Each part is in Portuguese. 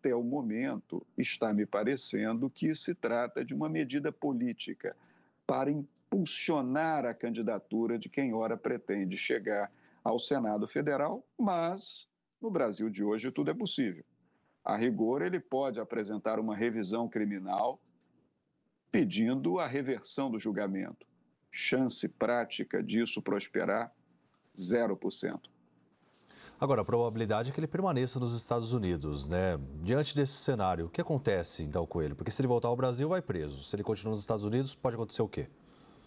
até o momento, está me parecendo que se trata de uma medida política para impulsionar a candidatura de quem ora pretende chegar ao Senado Federal, mas no Brasil de hoje tudo é possível. A rigor, ele pode apresentar uma revisão criminal pedindo a reversão do julgamento. Chance prática disso prosperar, 0%. Agora, a probabilidade é que ele permaneça nos Estados Unidos, né? Diante desse cenário, o que acontece então com ele? Porque se ele voltar ao Brasil, vai preso. Se ele continuar nos Estados Unidos, pode acontecer o quê?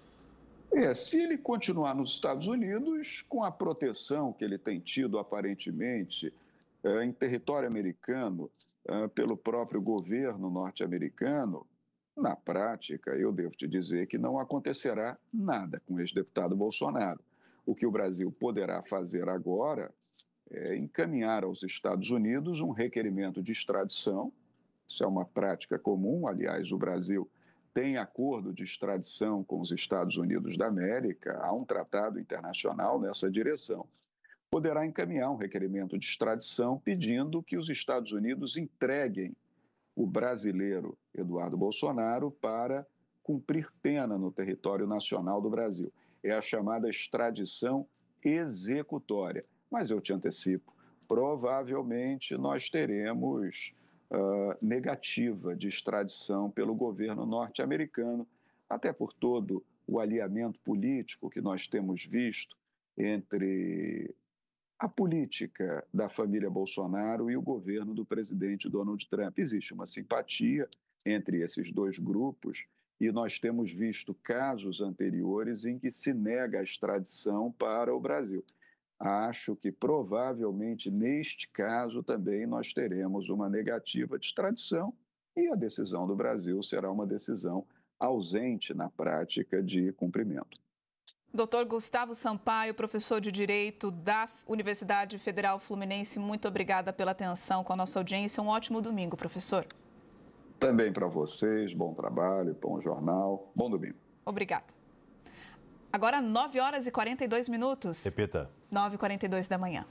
Se ele continuar nos Estados Unidos, com a proteção que ele tem tido aparentemente em território americano, pelo próprio governo norte-americano, na prática, eu devo te dizer que não acontecerá nada com o ex-deputado Bolsonaro. O que o Brasil poderá fazer agora é encaminhar aos Estados Unidos um requerimento de extradição. Isso é uma prática comum, aliás, o Brasil tem acordo de extradição com os Estados Unidos da América, há um tratado internacional nessa direção. Poderá encaminhar um requerimento de extradição pedindo que os Estados Unidos entreguem o brasileiro Eduardo Bolsonaro para cumprir pena no território nacional do Brasil. É a chamada extradição executória. Mas eu te antecipo, provavelmente nós teremos negativa de extradição pelo governo norte-americano, até por todo o alinhamento político que nós temos visto entre a política da família Bolsonaro e o governo do presidente Donald Trump. Existe uma simpatia entre esses dois grupos e nós temos visto casos anteriores em que se nega a extradição para o Brasil. Acho que provavelmente neste caso também nós teremos uma negativa de extradição e a decisão do Brasil será uma decisão ausente na prática de cumprimento. Dr. Gustavo Sampaio, professor de Direito da Universidade Federal Fluminense, muito obrigada pela atenção com a nossa audiência. Um ótimo domingo, professor. Também para vocês, bom trabalho, bom jornal, bom domingo. Obrigada. Agora 9 horas e 42 minutos. Repita. 9h42 da manhã.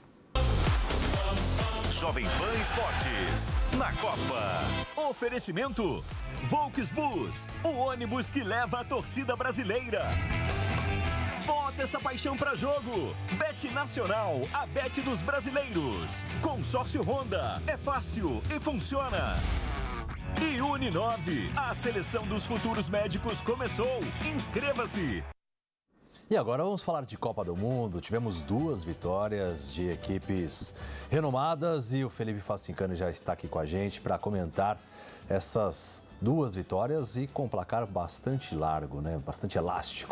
Jovem Pan Esportes, na Copa. Oferecimento Volksbus, o ônibus que leva a torcida brasileira. Bota essa paixão pra jogo. Bet Nacional, a bet dos brasileiros. Consórcio Honda, é fácil e funciona. E Uninove, a seleção dos futuros médicos começou. Inscreva-se. E agora vamos falar de Copa do Mundo. Tivemos 2 vitórias de equipes renomadas e o Felipe Facincani já está aqui com a gente para comentar essas 2 vitórias e com um placar bastante largo, né? Bastante elástico.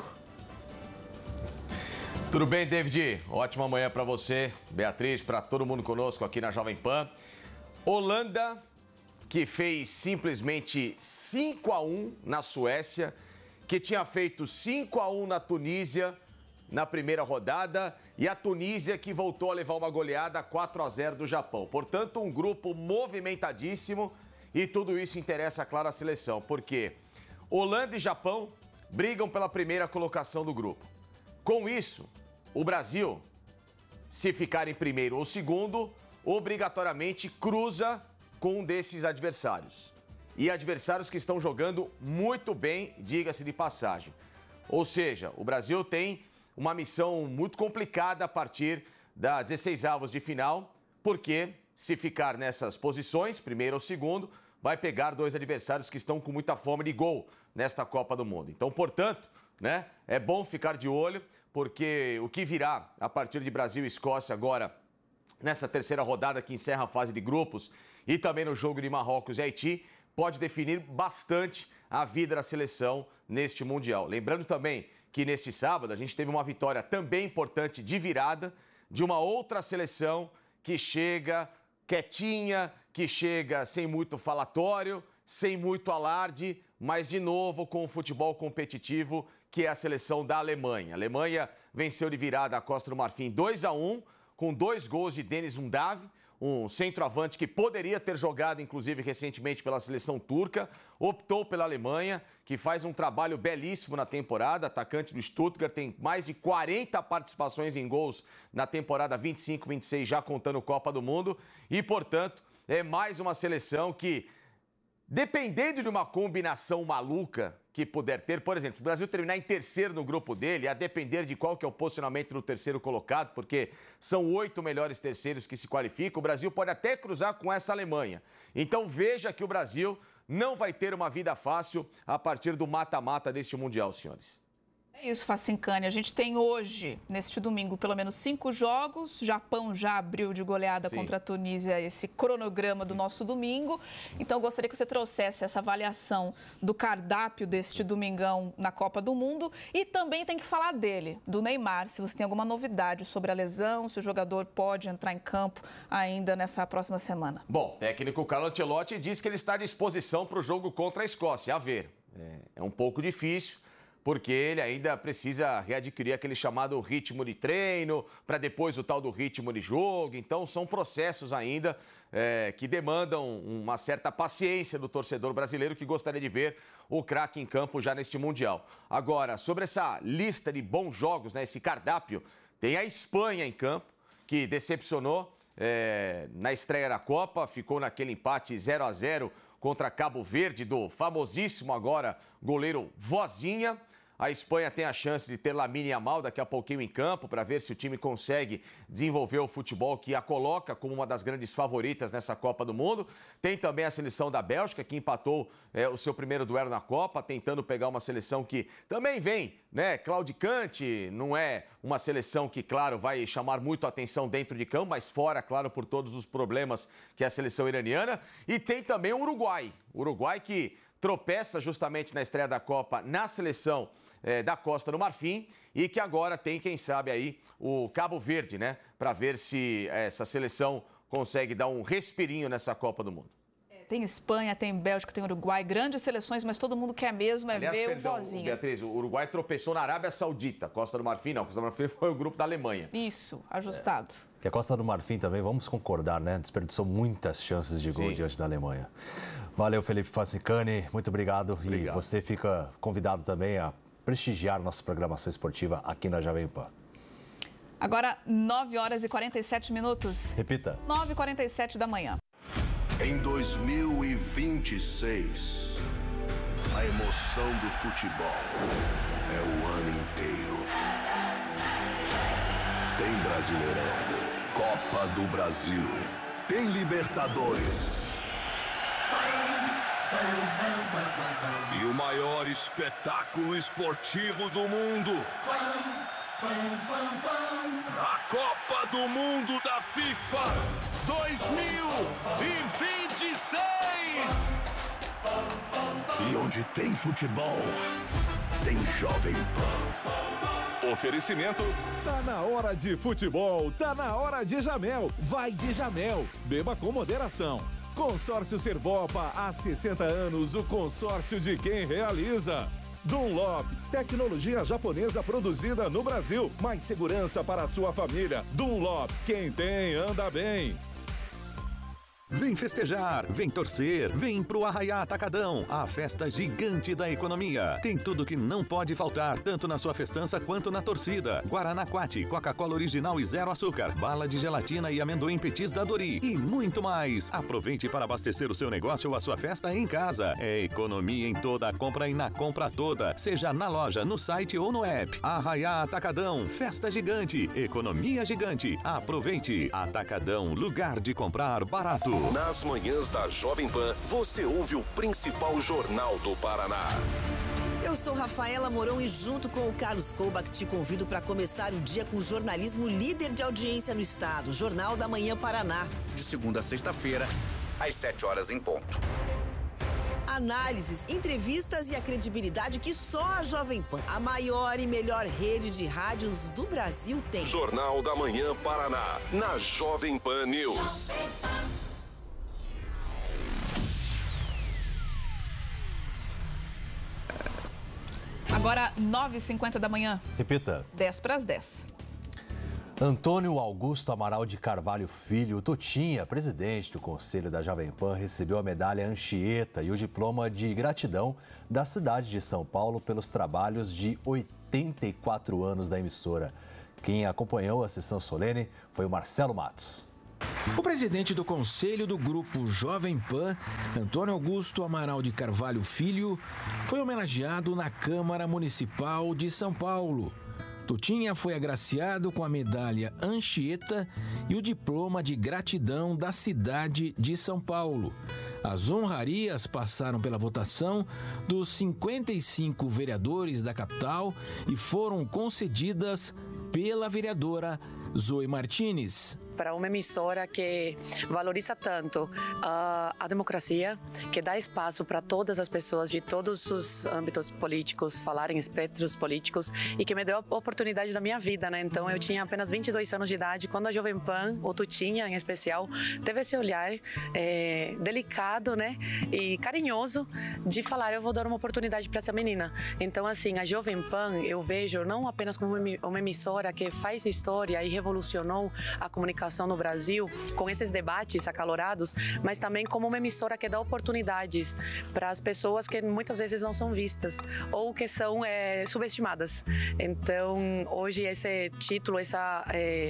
Tudo bem, David? Ótima manhã para você, Beatriz, para todo mundo conosco aqui na Jovem Pan. Holanda, que fez simplesmente 5-1 na Suécia, que tinha feito 5-1 na Tunísia na primeira rodada e a Tunísia que voltou a levar uma goleada 4-0 do Japão. Portanto, um grupo movimentadíssimo e tudo isso interessa, claro, à seleção, porque Holanda e Japão brigam pela primeira colocação do grupo. Com isso, o Brasil, se ficar em primeiro ou segundo, obrigatoriamente cruza com um desses adversários. E adversários que estão jogando muito bem, diga-se de passagem. Ou seja, o Brasil tem uma missão muito complicada a partir da 16avos de final, porque se ficar nessas posições, primeiro ou segundo, vai pegar 2 adversários que estão com muita fome de gol nesta Copa do Mundo. Então, portanto, né, é bom ficar de olho, porque o que virá a partir de Brasil e Escócia agora, nessa terceira rodada que encerra a fase de grupos, e também no jogo de Marrocos e Haiti, pode definir bastante a vida da seleção neste Mundial. Lembrando também que neste sábado a gente teve uma vitória também importante de virada de uma outra seleção que chega quietinha, que chega sem muito falatório, sem muito alarde, mas de novo com o futebol competitivo, que é a seleção da Alemanha. A Alemanha venceu de virada a Costa do Marfim 2-1, com 2 gols de Deniz Undav, um centroavante que poderia ter jogado, inclusive, recentemente pela seleção turca, optou pela Alemanha, que faz um trabalho belíssimo na temporada, atacante do Stuttgart, tem mais de 40 participações em gols na temporada 25-26, já contando Copa do Mundo, e, portanto, é mais uma seleção que, dependendo de uma combinação maluca que puder ter, por exemplo, se o Brasil terminar em terceiro no grupo dele, a depender de qual que é o posicionamento do terceiro colocado, porque são 8 melhores terceiros que se qualificam, o Brasil pode até cruzar com essa Alemanha. Então veja que o Brasil não vai ter uma vida fácil a partir do mata-mata deste Mundial, senhores. É isso, Facincani. A gente tem hoje, neste domingo, pelo menos 5 jogos. Japão já abriu de goleada contra a Tunísia esse cronograma do nosso domingo. Então, eu gostaria que você trouxesse essa avaliação do cardápio deste domingão na Copa do Mundo. E também tem que falar dele, do Neymar, se você tem alguma novidade sobre a lesão, se o jogador pode entrar em campo ainda nessa próxima semana. Bom, o técnico Carlo Ancelotti diz que ele está à disposição para o jogo contra a Escócia. A ver, é um pouco difícil, porque ele ainda precisa readquirir aquele chamado ritmo de treino, para depois o tal do ritmo de jogo. Então, são processos ainda que demandam uma certa paciência do torcedor brasileiro que gostaria de ver o craque em campo já neste Mundial. Agora, sobre essa lista de bons jogos, né, esse cardápio, tem a Espanha em campo, que decepcionou na estreia da Copa, ficou naquele empate 0-0 contra Cabo Verde, do famosíssimo agora goleiro Vozinha. A Espanha tem a chance de ter Lamine Yamal daqui a pouquinho em campo para ver se o time consegue desenvolver o futebol que a coloca como uma das grandes favoritas nessa Copa do Mundo. Tem também a seleção da Bélgica, que empatou o seu primeiro duelo na Copa, tentando pegar uma seleção que também vem, né, claudicante. Não é uma seleção que, claro, vai chamar muito a atenção dentro de campo, mas fora, claro, por todos os problemas que é a seleção iraniana. E tem também o Uruguai. O Uruguai que tropeça justamente na estreia da Copa na seleção da Costa do Marfim e que agora tem, quem sabe, aí o Cabo Verde, né? Para ver se essa seleção consegue dar um respirinho nessa Copa do Mundo. Tem Espanha, tem Bélgica, tem Uruguai, grandes seleções, mas todo mundo quer mesmo ver o Vozinha. Beatriz, o Uruguai tropeçou na Arábia Saudita, Costa do Marfim não, Costa do Marfim foi o grupo da Alemanha. Isso, ajustado. Que a Costa do Marfim também, vamos concordar, né? Desperdiçou muitas chances de gol diante da Alemanha. Valeu, Felipe Facincani, muito obrigado. E você fica convidado também a prestigiar nossa programação esportiva aqui na Jovem Pan. Agora, 9 horas e 47 minutos. Repita. 9h47 da manhã. Em 2026, a emoção do futebol é o ano inteiro. Tem Brasileirão, Copa do Brasil, tem Libertadores. E o maior espetáculo esportivo do mundo. A Copa do Mundo da FIFA 2026. E onde tem futebol, tem Jovem Pan. Oferecimento. Tá na hora de futebol, tá na hora de Jamel. Vai de Jamel. Beba com moderação. Consórcio Servopa, há 60 anos, o consórcio de quem realiza. Dunlop, tecnologia japonesa produzida no Brasil. Mais segurança para a sua família. Dunlop, quem tem, anda bem. Vem festejar, vem torcer, vem pro Arraiá Atacadão, a festa gigante da economia. Tem tudo que não pode faltar, tanto na sua festança quanto na torcida. Guaraná Quati, Coca-Cola original e zero açúcar, bala de gelatina e amendoim petis da Dori e muito mais. Aproveite para abastecer o seu negócio ou a sua festa em casa. É economia em toda a compra e na compra toda, seja na loja, no site ou no app. Arraiá Atacadão, festa gigante, economia gigante. Aproveite. Atacadão, lugar de comprar barato. Nas manhãs da Jovem Pan, você ouve o principal jornal do Paraná. Eu sou Rafaela Mourão e junto com o Carlos Koubach te convido para começar o dia com o jornalismo líder de audiência no estado, Jornal da Manhã Paraná. De segunda a sexta-feira, às 7 horas em ponto. Análises, entrevistas e a credibilidade que só a Jovem Pan, a maior e melhor rede de rádios do Brasil, tem. Jornal da Manhã Paraná, na Jovem Pan News. Agora, 9h50 da manhã. Repita. 10 para as 10. Antônio Augusto Amaral de Carvalho Filho, Tutinha, presidente do Conselho da Jovem Pan, recebeu a medalha Anchieta e o diploma de gratidão da cidade de São Paulo pelos trabalhos de 84 anos da emissora. Quem acompanhou a sessão solene foi o Marcelo Matos. O presidente do Conselho do Grupo Jovem Pan, Antônio Augusto Amaral de Carvalho Filho, foi homenageado na Câmara Municipal de São Paulo. Tutinha foi agraciado com a medalha Anchieta e o diploma de gratidão da cidade de São Paulo. As honrarias passaram pela votação dos 55 vereadores da capital e foram concedidas pela vereadora Zoe Martins. Para uma emissora que valoriza tanto a democracia, que dá espaço para todas as pessoas de todos os âmbitos políticos falarem espectros políticos e que me deu a oportunidade da minha vida, né? Então eu tinha apenas 22 anos de idade quando a Jovem Pan, o Tutinha em especial, teve esse olhar delicado, né, e carinhoso de falar, eu vou dar uma oportunidade para essa menina. Então assim, a Jovem Pan eu vejo não apenas como uma emissora que faz história e revolucionou a comunicação no Brasil com esses debates acalorados, mas também como uma emissora que dá oportunidades para as pessoas que muitas vezes não são vistas ou que são subestimadas. Então, hoje esse título, essa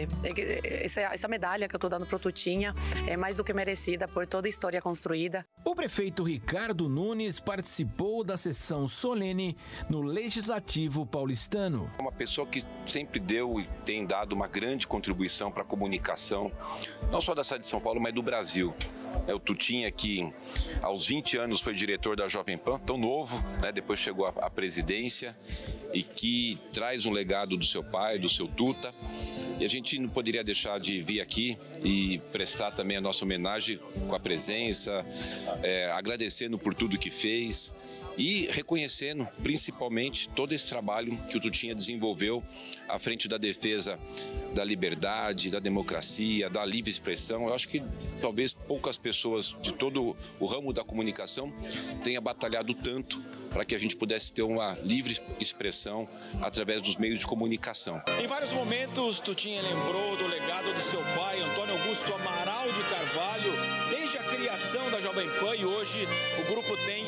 medalha que eu estou dando para o Tutinha é mais do que merecida por toda a história construída. O prefeito Ricardo Nunes participou da sessão solene no Legislativo paulistano. Uma pessoa que sempre deu e tem dado uma grande contribuição para a comunicação, não só da cidade de São Paulo, mas do Brasil. O Tutinha, que aos 20 anos foi diretor da Jovem Pan, tão novo, né? Depois chegou à presidência e que traz um legado do seu pai, do seu Tuta. E a gente não poderia deixar de vir aqui e prestar também a nossa homenagem com a presença, agradecendo por tudo que fez e reconhecendo principalmente todo esse trabalho que o Tutinha desenvolveu à frente da defesa da liberdade, da democracia, da livre expressão. Eu acho que talvez poucas pessoas de todo o ramo da comunicação tenham batalhado tanto para que a gente pudesse ter uma livre expressão através dos meios de comunicação. Em vários momentos, Tutinha lembrou do legado do seu pai, Antônio Augusto Amaral de Carvalho, desde a criação da Jovem Pan, e hoje o grupo tem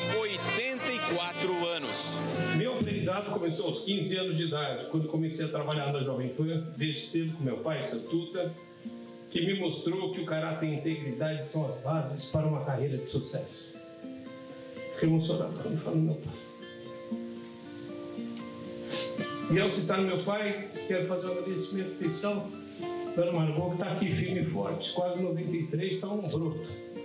84 anos. Meu aprendizado começou aos 15 anos de idade, quando comecei a trabalhar na Jovem Pan, desde cedo com meu pai, seu Tuta, que me mostrou que o caráter e a integridade são as bases para uma carreira de sucesso. Fiquei emocionado quando falo do meu pai. E ao citar meu pai, quero fazer um agradecimento especial para Dona Margot, que está aqui firme e forte, quase 93, está um broto.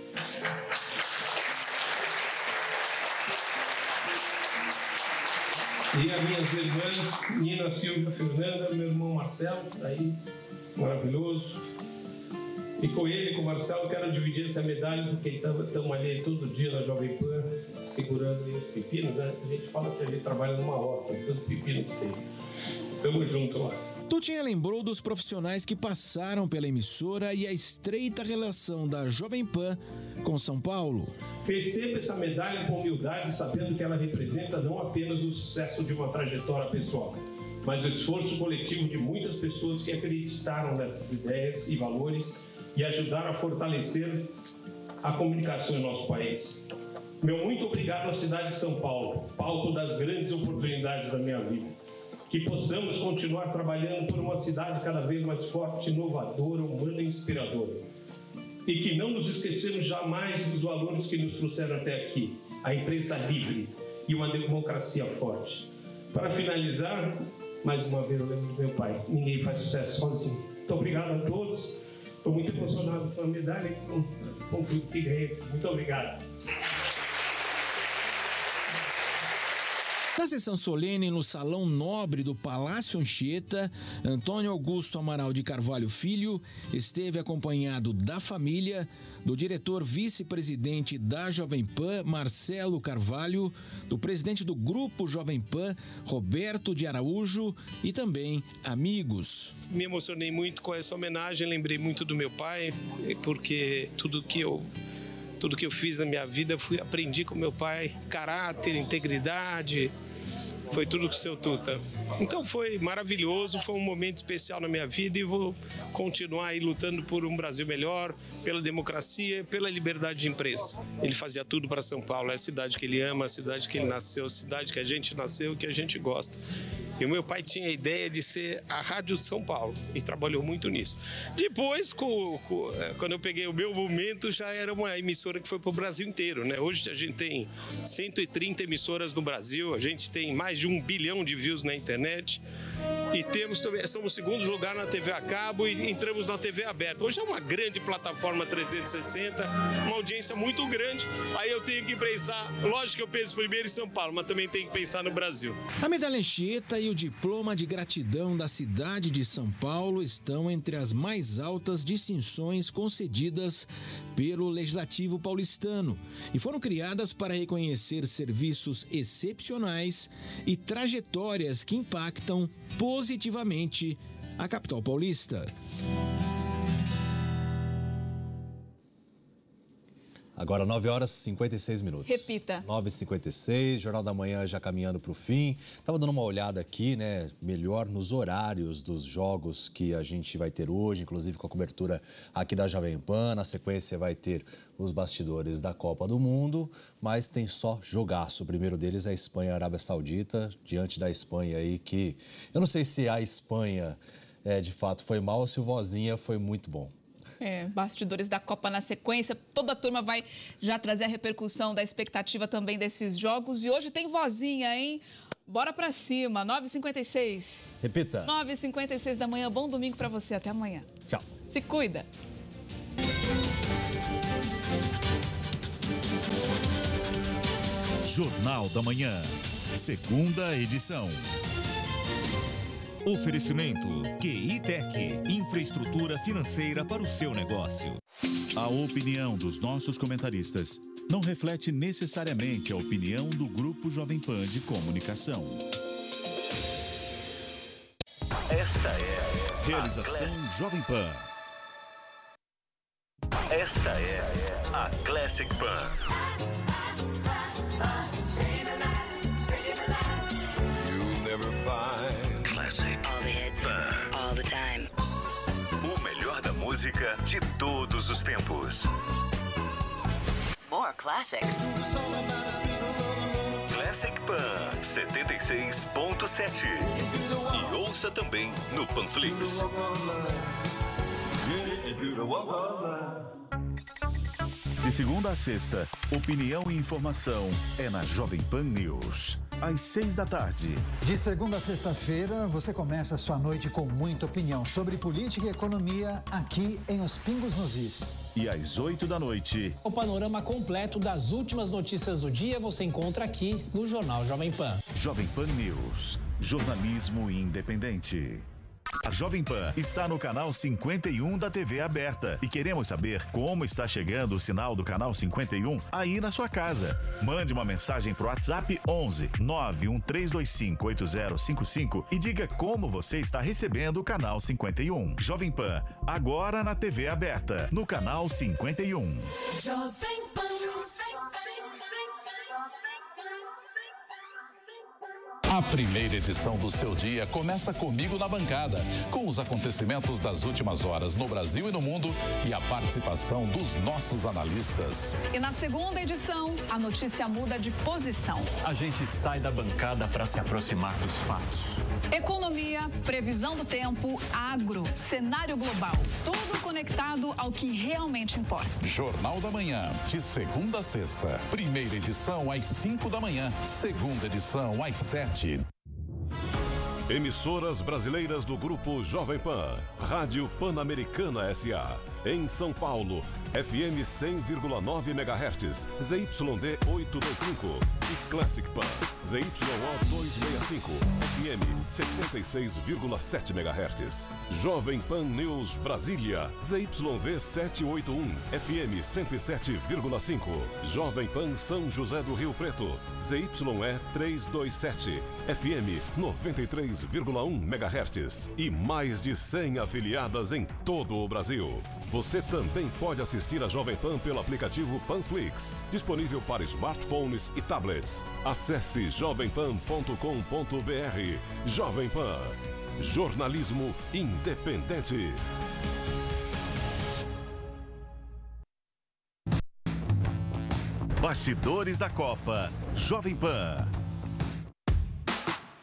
E as minhas irmãs, Nina, Silvia, Fernanda, meu irmão Marcelo, que está aí, maravilhoso. E com ele, com o Marcelo, quero dividir essa medalha, porque estamos ali todo dia na Jovem Pan, segurando os pepinos, né? A gente fala que a gente trabalha numa horta, tanto pepino que tem. Tamo junto lá. Tutinha lembrou dos profissionais que passaram pela emissora e a estreita relação da Jovem Pan com São Paulo. Receba essa medalha com humildade, sabendo que ela representa não apenas o sucesso de uma trajetória pessoal, mas o esforço coletivo de muitas pessoas que acreditaram nessas ideias e valores e ajudaram a fortalecer a comunicação em nosso país. Meu muito obrigado à cidade de São Paulo, palco das grandes oportunidades da minha vida. Que possamos continuar trabalhando por uma cidade cada vez mais forte, inovadora, humana e inspiradora. E que não nos esquecemos jamais dos valores que nos trouxeram até aqui. A imprensa livre e uma democracia forte. Para finalizar, mais uma vez eu lembro do meu pai. Ninguém faz sucesso sozinho. Muito obrigado a todos. Estou muito emocionado com a medalha e com tudo que ganhei. Muito obrigado. Na sessão solene no Salão Nobre do Palácio Anchieta, Antônio Augusto Amaral de Carvalho Filho esteve acompanhado da família, do diretor vice-presidente da Jovem Pan, Marcelo Carvalho, do presidente do Grupo Jovem Pan, Roberto de Araújo, e também amigos. Me emocionei muito com essa homenagem, lembrei muito do meu pai, porque tudo que eu fiz na minha vida, aprendi com meu pai, caráter, integridade, foi tudo com o seu Tuta. Então foi maravilhoso, foi um momento especial na minha vida e vou continuar aí lutando por um Brasil melhor, pela democracia, pela liberdade de imprensa. Ele fazia tudo para São Paulo, é a cidade que ele ama, a cidade que ele nasceu, a cidade que a gente nasceu, que a gente gosta. E o meu pai tinha a ideia de ser a Rádio São Paulo e trabalhou muito nisso. Depois, quando eu peguei o meu momento, já era uma emissora que foi para o Brasil inteiro, né? Hoje a gente tem 130 emissoras no Brasil, a gente tem mais de 1 bilhão de views na internet. E somos segundo lugar na TV a cabo e entramos na TV aberta. Hoje é uma grande plataforma 360, uma audiência muito grande. Aí eu tenho que pensar, lógico que eu penso primeiro em São Paulo, mas também tenho que pensar no Brasil. A medalha Anchieta e o diploma de gratidão da cidade de São Paulo estão entre as mais altas distinções concedidas pelo Legislativo paulistano e foram criadas para reconhecer serviços excepcionais e trajetórias que impactam positivamente a capital paulista. Agora 9h56. Repita. 9h56, Jornal da Manhã já caminhando para o fim. Estava dando uma olhada aqui, né, melhor nos horários dos jogos que a gente vai ter hoje, inclusive com a cobertura aqui da Jovem Pan. Na sequência vai ter os bastidores da Copa do Mundo, mas tem só jogaço. O primeiro deles é a Espanha e a Arábia Saudita, diante da Espanha aí que... Eu não sei se a Espanha de fato foi mal ou se o Vozinha foi muito bom. Bastidores da Copa na sequência. Toda a turma vai já trazer a repercussão da expectativa também desses jogos. E hoje tem Vozinha, hein? Bora pra cima, 9h56. Repita. 9h56 da manhã. Bom domingo pra você. Até amanhã. Tchau. Se cuida. Jornal da Manhã, segunda edição. Oferecimento QI Tech, infraestrutura financeira para o seu negócio. A opinião dos nossos comentaristas não reflete necessariamente a opinião do Grupo Jovem Pan de Comunicação. Esta é Realização Jovem Pan. Esta é a Classic Pan. Classic Pan. All the time. O melhor da música de todos os tempos. More classics. Classic Pan 76.7. E ouça também no Panflix. De segunda a sexta, opinião e informação é na Jovem Pan News. Às 6h. De segunda a sexta-feira, você começa a sua noite com muita opinião sobre política e economia aqui em Os Pingos nos Is. E às 8h. O panorama completo das últimas notícias do dia você encontra aqui no Jornal Jovem Pan. Jovem Pan News, jornalismo independente. A Jovem Pan está no canal 51 da TV aberta e queremos saber como está chegando o sinal do canal 51 aí na sua casa. Mande uma mensagem pro WhatsApp 11 91325 8055 e diga como você está recebendo o canal 51. Jovem Pan, agora na TV aberta, no canal 51. Jovem Pan. A primeira edição do seu dia começa comigo na bancada, com os acontecimentos das últimas horas no Brasil e no mundo e a participação dos nossos analistas. E na segunda edição, a notícia muda de posição. A gente sai da bancada para se aproximar dos fatos. Economia, previsão do tempo, agro, cenário global. Tudo conectado ao que realmente importa. Jornal da Manhã, de segunda a sexta. Primeira edição às 5h, segunda edição às 7h. Emissoras brasileiras do Grupo Jovem Pan. Rádio Pan-Americana S.A. Em São Paulo, FM 100,9 MHz, ZYD 825 e Classic Pan, ZYO 265, FM 76,7 MHz. Jovem Pan News Brasília, ZYV 781, FM 107,5. Jovem Pan São José do Rio Preto, ZYE 327, FM 93,1 MHz. E mais de 100 afiliadas em todo o Brasil. Você também pode assistir a Jovem Pan pelo aplicativo Panflix, disponível para smartphones e tablets. Acesse jovempan.com.br. Jovem Pan, jornalismo independente. Bastidores da Copa, Jovem Pan.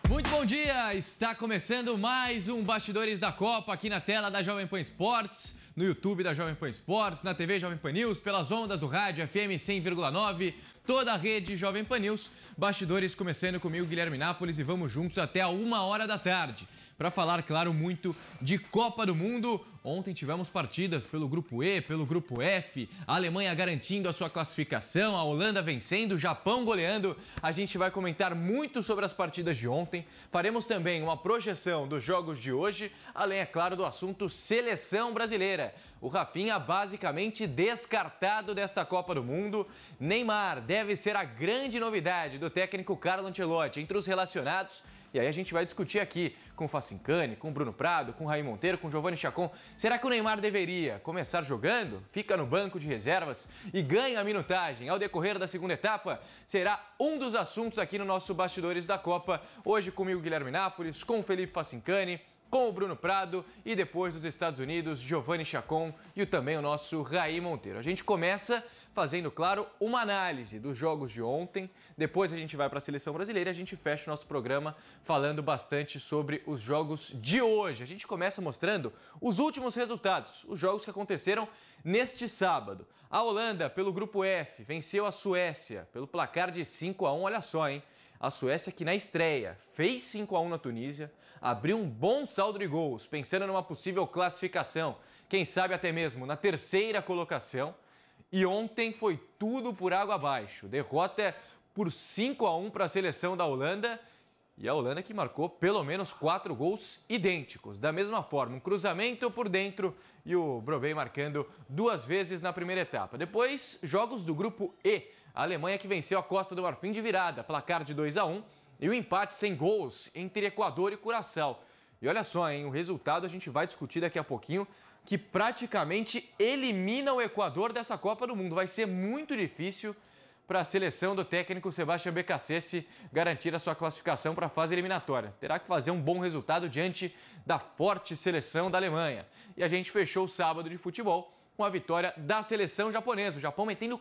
Muito bom dia! Está começando mais um Bastidores da Copa aqui na tela da Jovem Pan Esportes, no YouTube da Jovem Pan Esportes, na TV Jovem Pan News, pelas ondas do rádio FM 100,9, toda a rede Jovem Pan News. Bastidores começando comigo, Guilherme Nápoles, e vamos juntos até a 1h da tarde. Para falar, claro, muito de Copa do Mundo. Ontem tivemos partidas pelo Grupo E, pelo Grupo F, a Alemanha garantindo a sua classificação, a Holanda vencendo, o Japão goleando. A gente vai comentar muito sobre as partidas de ontem. Faremos também uma projeção dos jogos de hoje, além, é claro, do assunto seleção brasileira. O Rafinha basicamente descartado desta Copa do Mundo. Neymar deve ser a grande novidade do técnico Carlo Ancelotti entre os relacionados. E aí a gente vai discutir aqui com o Facincani, com o Bruno Prado, com o Raí Monteiro, com o Giovanni Chacon. Será que o Neymar deveria começar jogando? Fica no banco de reservas e ganha a minutagem ao decorrer da segunda etapa? Será um dos assuntos aqui no nosso Bastidores da Copa. Hoje comigo, Guilherme Nápoles, com o Felipe Facincani, com o Bruno Prado e depois dos Estados Unidos, Giovanni Chacon e também o nosso Raí Monteiro. A gente começa fazendo, claro, uma análise dos jogos de ontem. Depois a gente vai para a seleção brasileira e a gente fecha o nosso programa falando bastante sobre os jogos de hoje. A gente começa mostrando os últimos resultados, os jogos que aconteceram neste sábado. A Holanda, pelo Grupo F, venceu a Suécia pelo placar de 5-1. Olha só, hein? A Suécia que na estreia fez 5-1 na Tunísia, abriu um bom saldo de gols, pensando numa possível classificação, quem sabe até mesmo na terceira colocação. E ontem foi tudo por água abaixo. Derrota por 5-1 para a seleção da Holanda. E a Holanda que marcou pelo menos 4 gols idênticos. Da mesma forma, um cruzamento por dentro e o Brobbey marcando 2 vezes na primeira etapa. Depois, jogos do Grupo E. A Alemanha que venceu a Costa do Marfim de virada, placar de 2-1. E o empate sem gols entre Equador e Curaçao. E olha só, hein, o resultado a gente vai discutir daqui a pouquinho, que praticamente elimina o Equador dessa Copa do Mundo. Vai ser muito difícil para a seleção do técnico Sebastião Beccacece garantir a sua classificação para a fase eliminatória. Terá que fazer um bom resultado diante da forte seleção da Alemanha. E a gente fechou o sábado de futebol com a vitória da seleção japonesa. O Japão metendo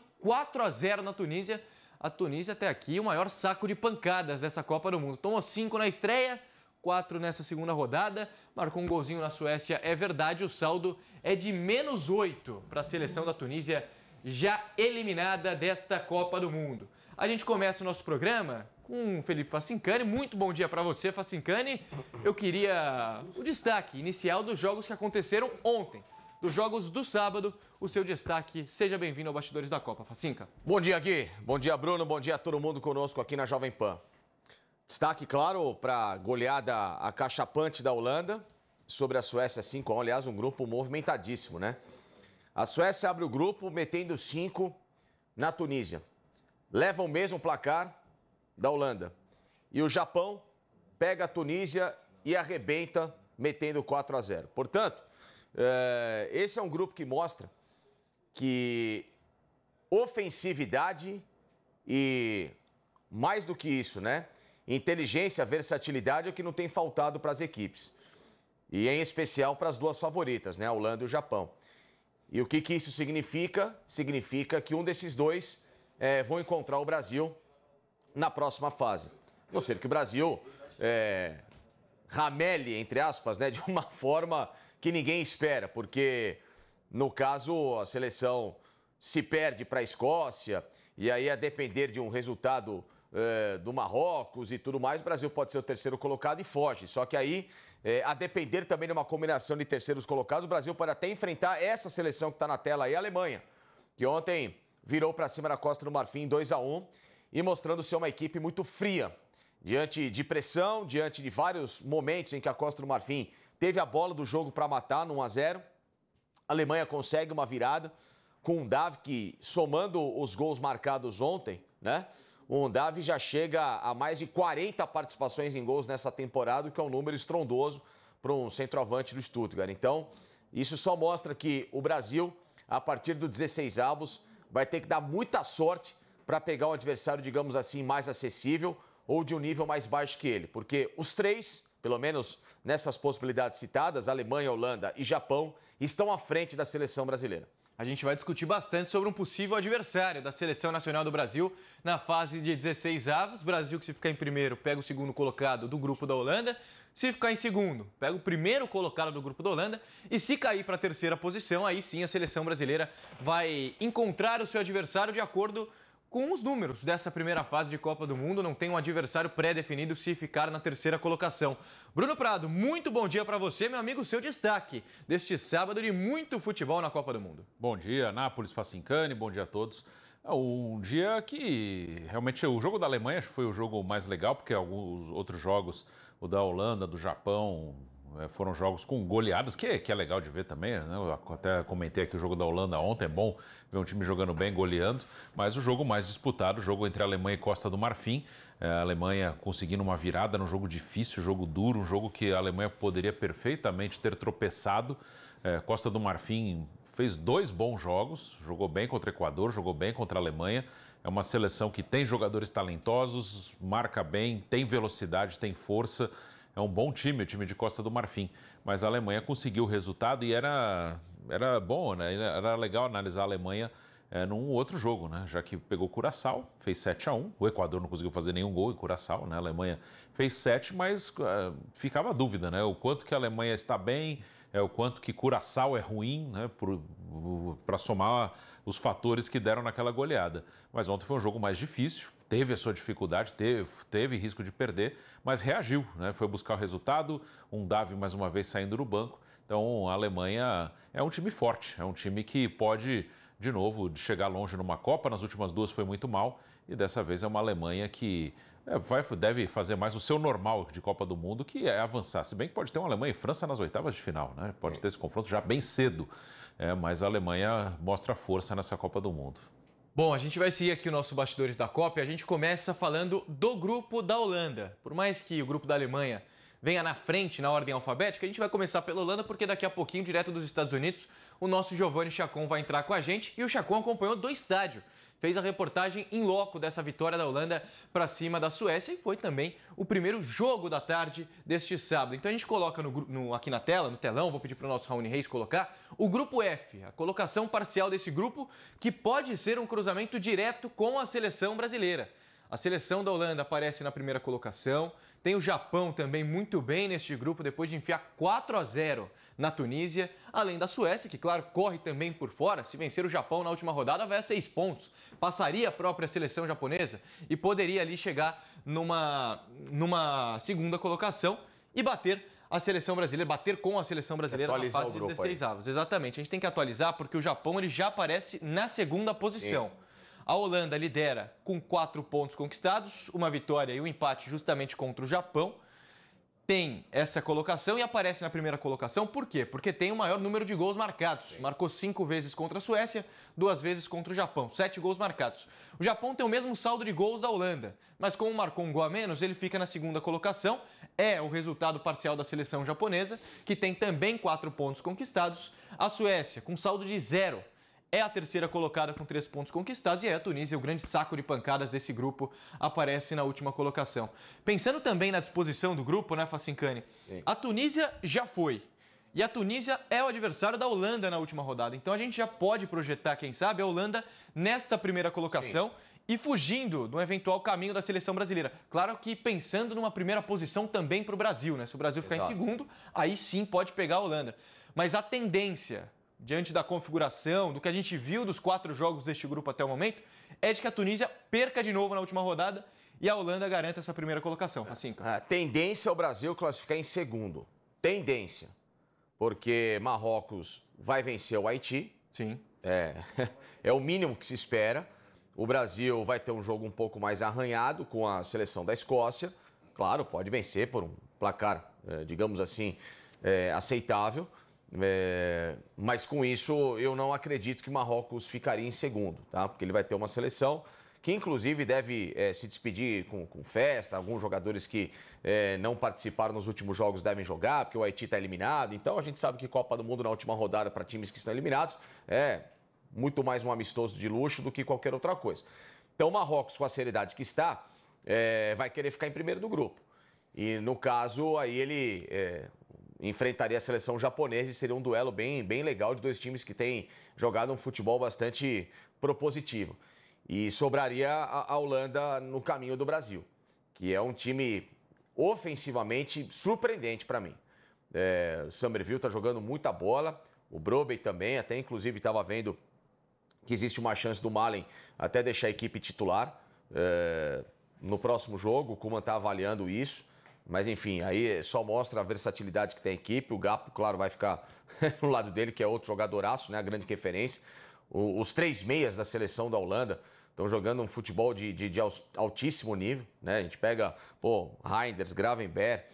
4-0 na Tunísia. A Tunísia até aqui o maior saco de pancadas dessa Copa do Mundo. Tomou 5 na estreia, 4 nessa segunda rodada, marcou um golzinho na Suécia, é verdade, o saldo é de -8 para a seleção da Tunísia, já eliminada desta Copa do Mundo. A gente começa o nosso programa com o Felipe Facincani. Muito bom dia para você, Facincani. Eu queria o destaque inicial dos jogos que aconteceram ontem. Dos jogos do sábado, o seu destaque. Seja bem-vindo ao Bastidores da Copa, Facinca. Bom dia, Gui. Bom dia, Bruno. Bom dia a todo mundo conosco aqui na Jovem Pan. Destaque, claro, para a goleada acachapante da Holanda sobre a Suécia 5-1. Aliás, um grupo movimentadíssimo, né? A Suécia abre o grupo metendo 5 na Tunísia. Leva o mesmo placar da Holanda. E o Japão pega a Tunísia e arrebenta metendo 4-0. Portanto, esse é um grupo que mostra que ofensividade e, mais do que isso, né? Inteligência, versatilidade é o que não tem faltado para as equipes. E em especial para as duas favoritas, né? A Holanda e o Japão. E o que isso significa? Significa que um desses dois vão encontrar o Brasil na próxima fase. A não ser que o Brasil ramele, entre aspas, né? De uma forma que ninguém espera. Porque, no caso, a seleção se perde para a Escócia e aí, a depender de um resultado do Marrocos e tudo mais, o Brasil pode ser o terceiro colocado e foge. Só que aí, a depender também de uma combinação de terceiros colocados, o Brasil pode até enfrentar essa seleção que está na tela aí, a Alemanha, que ontem virou para cima da Costa do Marfim 2-1 e mostrando ser uma equipe muito fria, diante de pressão, diante de vários momentos em que a Costa do Marfim teve a bola do jogo para matar no 1-0. A Alemanha consegue uma virada com o Davi que, somando os gols marcados ontem, né? O Davi já chega a mais de 40 participações em gols nessa temporada, que é um número estrondoso para um centroavante do Stuttgart. Então, isso só mostra que o Brasil, a partir do 16avos, vai ter que dar muita sorte para pegar um adversário, digamos assim, mais acessível ou de um nível mais baixo que ele. Porque os três, pelo menos nessas possibilidades citadas, Alemanha, Holanda e Japão, estão à frente da seleção brasileira. a gente vai discutir bastante sobre um possível adversário da Seleção Nacional do Brasil na fase de 16avos. Brasil que, se ficar em primeiro, pega o segundo colocado do grupo da Holanda. Se ficar em segundo, pega o primeiro colocado do grupo da Holanda. E se cair para a terceira posição, aí sim a seleção brasileira vai encontrar o seu adversário de acordo com os números dessa primeira fase de Copa do Mundo. Não tem um adversário pré-definido se ficar na terceira colocação. Bruno Prado, muito bom dia para você, meu amigo. Seu destaque deste sábado de muito futebol na Copa do Mundo. Bom dia, Nápoles, Facincani, bom dia a todos. Um dia que realmente o jogo da Alemanha foi o jogo mais legal, porque alguns outros jogos, o da Holanda, do Japão, foram jogos com goleadas, que é legal de ver também, né? Eu até comentei aqui o jogo da Holanda ontem, é bom ver um time jogando bem, goleando, mas o jogo mais disputado, o jogo entre a Alemanha e Costa do Marfim, a Alemanha conseguindo uma virada num jogo difícil, jogo duro, um jogo que a Alemanha poderia perfeitamente ter tropeçado. Costa do Marfim fez 2 bons jogos, jogou bem contra o Equador, jogou bem contra a Alemanha. É uma seleção que tem jogadores talentosos, marca bem, tem velocidade, tem força. É um bom time, o time de Costa do Marfim. Mas a Alemanha conseguiu o resultado e era bom, né? Era legal analisar a Alemanha num outro jogo, né? Já que pegou Curaçao, fez 7-1. O Equador não conseguiu fazer nenhum gol em Curaçao, né? A Alemanha fez 7, mas ficava a dúvida, né? O quanto que a Alemanha está bem, o quanto que Curaçao é ruim, né? Para somar os fatores que deram naquela goleada. Mas ontem foi um jogo mais difícil, teve a sua dificuldade, teve risco de perder, mas reagiu, né? Foi buscar o resultado, um Davi mais uma vez saindo do banco. Então a Alemanha é um time forte, é um time que pode, de novo, chegar longe numa Copa. Nas últimas 2 foi muito mal e dessa vez é uma Alemanha que deve fazer mais o seu normal de Copa do Mundo, que é avançar. Se bem que pode ter uma Alemanha e França nas oitavas de final, né? Pode ter esse confronto já bem cedo, mas a Alemanha mostra força nessa Copa do Mundo. Bom, a gente vai seguir aqui o nosso Bastidores da Copa e a gente começa falando do grupo da Holanda. Por mais que o grupo da Alemanha venha na frente na ordem alfabética, a gente vai começar pela Holanda porque daqui a pouquinho, direto dos Estados Unidos, o nosso Giovanni Chacon vai entrar com a gente e o Chacon acompanhou do estádio. Fez a reportagem em loco dessa vitória da Holanda para cima da Suécia e foi também o primeiro jogo da tarde deste sábado. Então a gente coloca aqui na tela, no telão, vou pedir para o nosso Raoni Reis colocar, o grupo F, a colocação parcial desse grupo, que pode ser um cruzamento direto com a seleção brasileira. A seleção da Holanda aparece na primeira colocação. Tem o Japão também muito bem neste grupo, depois de enfiar 4-0 na Tunísia. Além da Suécia, que, claro, corre também por fora. Se vencer o Japão na última rodada, vai a 6 pontos. Passaria a própria seleção japonesa e poderia ali chegar numa segunda colocação e bater a seleção brasileira, bater com a seleção brasileira na fase de 16avos. Exatamente. A gente tem que atualizar porque o Japão ele já aparece na segunda posição. Sim. A Holanda lidera com 4 pontos conquistados, uma vitória e um empate justamente contra o Japão. Tem essa colocação e aparece na primeira colocação. Por quê? Porque tem o maior número de gols marcados. Sim. Marcou 5 vezes contra a Suécia, 2 vezes contra o Japão. 7 gols marcados. O Japão tem o mesmo saldo de gols da Holanda, mas como marcou um gol a menos, ele fica na segunda colocação. É o resultado parcial da seleção japonesa, que tem também 4 pontos conquistados. A Suécia, com saldo de 0. É a terceira colocada com 3 pontos conquistados e a Tunísia, o grande saco de pancadas desse grupo, aparece na última colocação. Pensando também na disposição do grupo, né, Facincani? Sim. A Tunísia já foi. E a Tunísia é o adversário da Holanda na última rodada. Então a gente já pode projetar, quem sabe, a Holanda nesta primeira colocação. Sim. E fugindo do eventual caminho da seleção brasileira. Claro que pensando numa primeira posição também para o Brasil, né? Se o Brasil ficar em segundo, aí sim pode pegar a Holanda. Mas a tendência, diante da configuração, do que a gente viu dos 4 jogos deste grupo até o momento, é de que a Tunísia perca de novo na última rodada e a Holanda garanta essa primeira colocação, Facinca. A tendência é o Brasil classificar em segundo. Tendência. Porque Marrocos vai vencer o Haiti. Sim. É o mínimo que se espera. O Brasil vai ter um jogo um pouco mais arranhado com a seleção da Escócia. Claro, pode vencer por um placar, digamos assim, aceitável. Mas com isso eu não acredito que Marrocos ficaria em segundo, tá? Porque ele vai ter uma seleção que inclusive deve se despedir com festa. Alguns jogadores que não participaram nos últimos jogos devem jogar, porque o Haiti está eliminado. Então a gente sabe que Copa do Mundo na última rodada para times que estão eliminados é muito mais um amistoso de luxo do que qualquer outra coisa. Então o Marrocos, com a seriedade que está, vai querer ficar em primeiro do grupo. E no caso aí enfrentaria a seleção japonesa e seria um duelo bem legal de dois times que têm jogado um futebol bastante propositivo. E sobraria a Holanda no caminho do Brasil, que é um time ofensivamente surpreendente para mim. O Summerville está jogando muita bola, o Brobbey também, até inclusive estava vendo que existe uma chance do Malen até deixar a equipe titular no próximo jogo. O Koeman está avaliando isso, mas enfim, aí só mostra a versatilidade que tem a equipe. O Gakpo, claro, vai ficar no lado dele, que é outro jogadoraço, né, a grande referência. Os 3 meias da seleção da Holanda estão jogando um futebol de altíssimo nível, né? A gente pega Reinders, Gravenberch,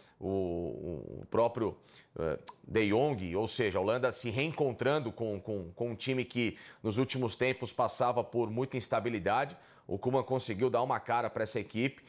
o próprio De Jong, ou seja, a Holanda se reencontrando com um time que nos últimos tempos passava por muita instabilidade. O Koeman conseguiu dar uma cara para essa equipe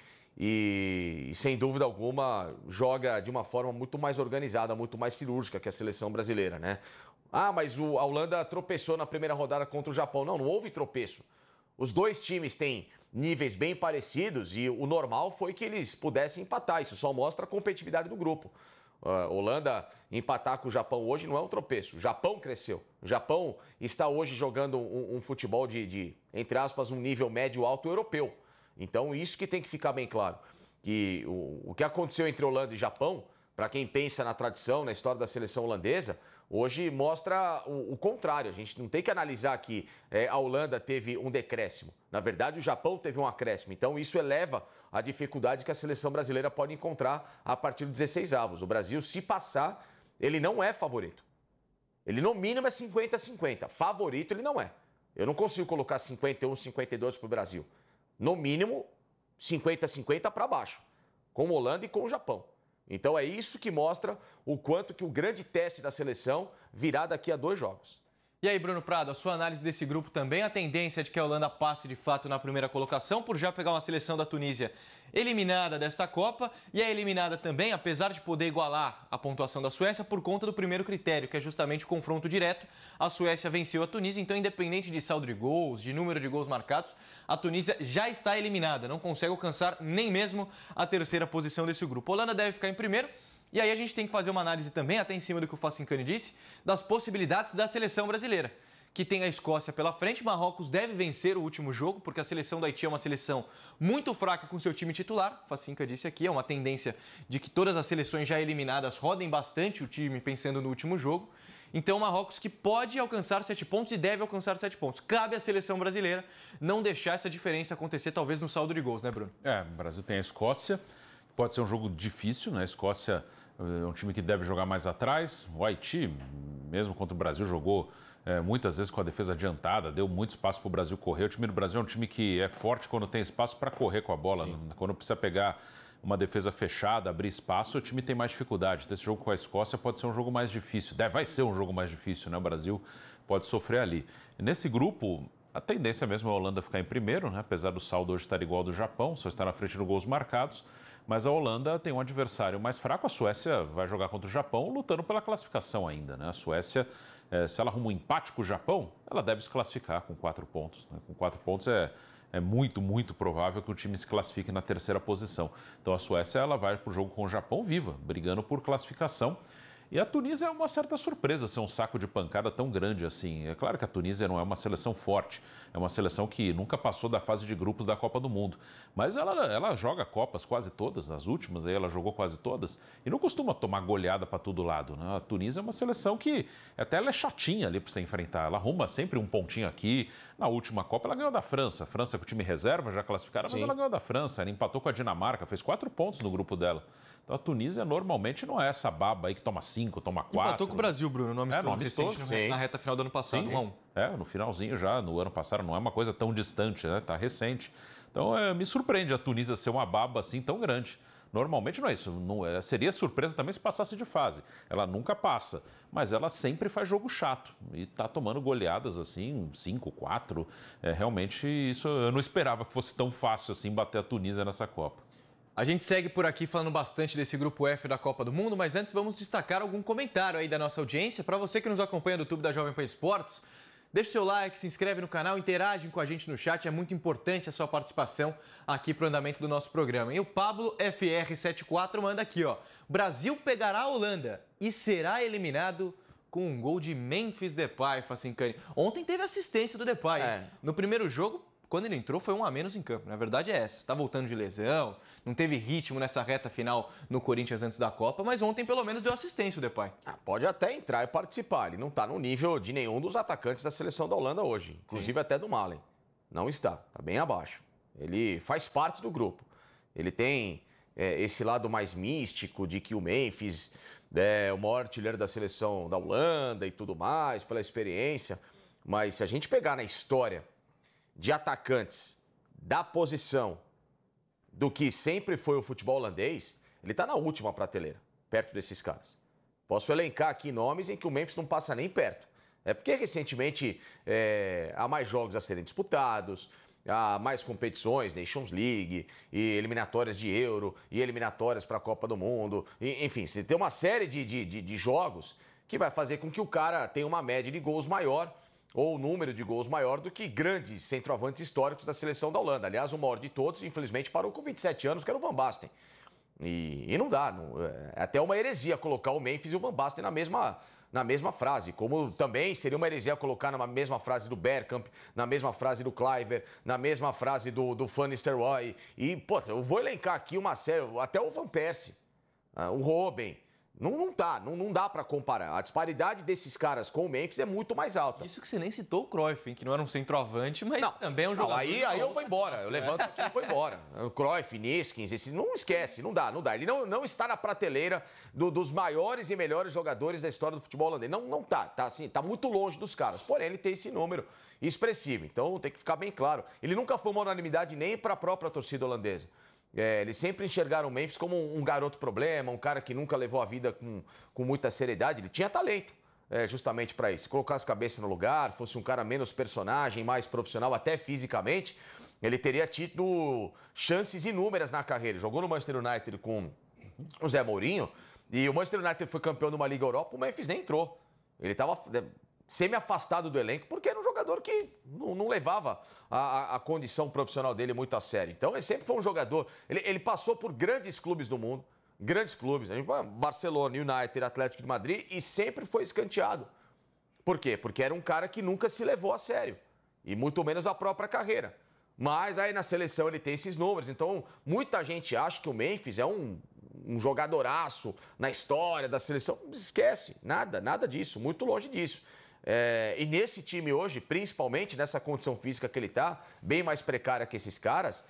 e, sem dúvida alguma, joga de uma forma muito mais organizada, muito mais cirúrgica que a seleção brasileira, né? Mas a Holanda tropeçou na primeira rodada contra o Japão. Não houve tropeço. Os dois times têm níveis bem parecidos e o normal foi que eles pudessem empatar. Isso só mostra a competitividade do grupo. A Holanda empatar com o Japão hoje não é um tropeço. O Japão cresceu. O Japão está hoje jogando um futebol de, entre aspas, um nível médio-alto europeu. Então, isso que tem que ficar bem claro. Que o que aconteceu entre Holanda e Japão, para quem pensa na tradição, na história da seleção holandesa, hoje mostra o contrário. A gente não tem que analisar que a Holanda teve um decréscimo. Na verdade, o Japão teve um acréscimo. Então, isso eleva a dificuldade que a seleção brasileira pode encontrar a partir dos 16avos. O Brasil, se passar, ele não é favorito. Ele, no mínimo, é 50-50. Favorito, ele não é. Eu não consigo colocar 51-52 para o Brasil. No mínimo, 50-50 para baixo. Com a Holanda e com o Japão. Então é isso que mostra o quanto que o grande teste da seleção virá daqui a 2 jogos. E aí, Bruno Prado, a sua análise desse grupo também, a tendência de que a Holanda passe de fato na primeira colocação, por já pegar uma seleção da Tunísia eliminada desta Copa, e é eliminada também, apesar de poder igualar a pontuação da Suécia, por conta do primeiro critério, que é justamente o confronto direto. A Suécia venceu a Tunísia, então independente de saldo de gols, de número de gols marcados, a Tunísia já está eliminada, não consegue alcançar nem mesmo a terceira posição desse grupo. A Holanda deve ficar em primeiro. E aí a gente tem que fazer uma análise também, até em cima do que o Facincani disse, das possibilidades da seleção brasileira, que tem a Escócia pela frente. Marrocos deve vencer o último jogo, porque a seleção do Haiti é uma seleção muito fraca com seu time titular. O Facinca disse aqui, é uma tendência de que todas as seleções já eliminadas rodem bastante o time pensando no último jogo. Então o Marrocos que pode alcançar 7 pontos e deve alcançar 7 pontos. Cabe à seleção brasileira não deixar essa diferença acontecer, talvez no saldo de gols, né, Bruno? O Brasil tem a Escócia, pode ser um jogo difícil, né? A Escócia é um time que deve jogar mais atrás. O Haiti, mesmo contra o Brasil, jogou muitas vezes com a defesa adiantada, deu muito espaço para o Brasil correr. O time do Brasil é um time que é forte quando tem espaço para correr com a bola. Sim. Quando precisa pegar uma defesa fechada, abrir espaço, o time tem mais dificuldade. Esse jogo com a Escócia pode ser um jogo mais difícil. Vai ser um jogo mais difícil, né? O Brasil pode sofrer ali. E nesse grupo, a tendência mesmo é a Holanda ficar em primeiro, né? Apesar do saldo hoje estar igual ao do Japão, só está na frente no gols marcados. Mas a Holanda tem um adversário mais fraco. A Suécia vai jogar contra o Japão lutando pela classificação ainda, né? A Suécia, se ela arruma um empate com o Japão, ela deve se classificar com 4 pontos. Né? Com 4 pontos é muito, muito provável que o time se classifique na terceira posição. Então a Suécia ela vai para o jogo com o Japão viva, brigando por classificação. E a Tunísia é uma certa surpresa ser um saco de pancada tão grande assim. É claro que a Tunísia não é uma seleção forte, é uma seleção que nunca passou da fase de grupos da Copa do Mundo. Mas ela joga Copas quase todas, as últimas aí ela jogou quase todas, e não costuma tomar goleada para todo lado, né? A Tunísia é uma seleção que até ela é chatinha ali para você enfrentar. Ela arruma sempre um pontinho aqui. Na última Copa ela ganhou da França. A França com o time reserva já classificaram, mas ela ganhou da França. Ela empatou com a Dinamarca, fez 4 pontos no grupo dela. Então a Tunísia normalmente não é essa baba aí que toma 5, toma 4. Empatou com o Brasil, Bruno, no amistoso recente, na reta final do ano passado, 1-1. No finalzinho já, no ano passado, não é uma coisa tão distante, né? Tá recente. Então me surpreende a Tunísia ser uma baba assim tão grande. Normalmente não é isso. Seria surpresa também se passasse de fase. Ela nunca passa, mas ela sempre faz jogo chato. E tá tomando goleadas assim, 5, 4. Realmente isso eu não esperava que fosse tão fácil assim bater a Tunísia nessa Copa. A gente segue por aqui falando bastante desse Grupo F da Copa do Mundo, mas antes vamos destacar algum comentário aí da nossa audiência. Para você que nos acompanha no YouTube da Jovem Pan Esportes, Deixa o seu like, se inscreve no canal, interagem com a gente no chat, é muito importante a sua participação aqui para o andamento do nosso programa. E o Pablo FR74 manda aqui, ó. Brasil pegará a Holanda e será eliminado com um gol de Memphis Depay, Facincani. Ontem teve assistência do Depay. No primeiro jogo, quando ele entrou, foi um a menos em campo. Na verdade é essa. Está voltando de lesão, não teve ritmo nessa reta final no Corinthians antes da Copa, mas ontem pelo menos deu assistência o Depay. Pode até entrar e participar. Ele não está no nível de nenhum dos atacantes da seleção da Holanda hoje. Inclusive até do Malen. Não está. Está bem abaixo. Ele faz parte do grupo. Ele tem esse lado mais místico de que o Memphis é o maior artilheiro da seleção da Holanda e tudo mais, pela experiência. Mas se a gente pegar na história de atacantes da posição do que sempre foi o futebol holandês, ele está na última prateleira, perto desses caras. Posso elencar aqui nomes em que o Memphis não passa nem perto. É porque recentemente há mais jogos a serem disputados, há mais competições, Nations League, e eliminatórias de Euro, e eliminatórias para a Copa do Mundo. Enfim, você tem uma série de jogos que vai fazer com que o cara tenha uma média de gols maior, ou número de gols maior do que grandes centroavantes históricos da seleção da Holanda. Aliás, o maior de todos, infelizmente, parou com 27 anos, que era o Van Basten. E não dá. É até uma heresia colocar o Memphis e o Van Basten na mesma frase. Como também seria uma heresia colocar na mesma frase do Bergkamp, na mesma frase do Kluivert, na mesma frase do Van Nistelrooy. E, pô, eu vou elencar aqui uma série, até o Van Persie, o Robben. Não dá para comparar. A disparidade desses caras com o Memphis é muito mais alta. Isso que você nem citou o Cruyff, hein, que não era um centroavante, mas também é um jogador. Aí eu vou embora. Eu levanto aqui e vou embora. O Cruyff, Neskins, esses não esquece, não dá. Ele não está na prateleira dos maiores e melhores jogadores da história do futebol holandês. Não tá assim, tá muito longe dos caras. Porém, ele tem esse número expressivo. Então tem que ficar bem claro. Ele nunca foi uma unanimidade nem para a própria torcida holandesa. Eles sempre enxergaram o Memphis como um garoto problema, um cara que nunca levou a vida com muita seriedade. Ele tinha talento justamente para isso. Se colocasse a cabeça no lugar, fosse um cara menos personagem, mais profissional, até fisicamente, ele teria tido chances inúmeras na carreira. Ele jogou no Manchester United com o Zé Mourinho e o Manchester United foi campeão de uma Liga Europa, o Memphis nem entrou. Ele estava semi-afastado do elenco, porque era um jogador que não levava a condição profissional dele muito a sério. Então, ele sempre foi um jogador... Ele passou por grandes clubes do mundo, grandes clubes, Barcelona, United, Atlético de Madrid, e sempre foi escanteado. Por quê? Porque era um cara que nunca se levou a sério, e muito menos a própria carreira. Mas aí na seleção ele tem esses números, então muita gente acha que o Memphis é um jogadoraço na história da seleção. Esquece, nada disso, muito longe disso. E nesse time hoje, principalmente nessa condição física que ele está, bem mais precária que esses caras,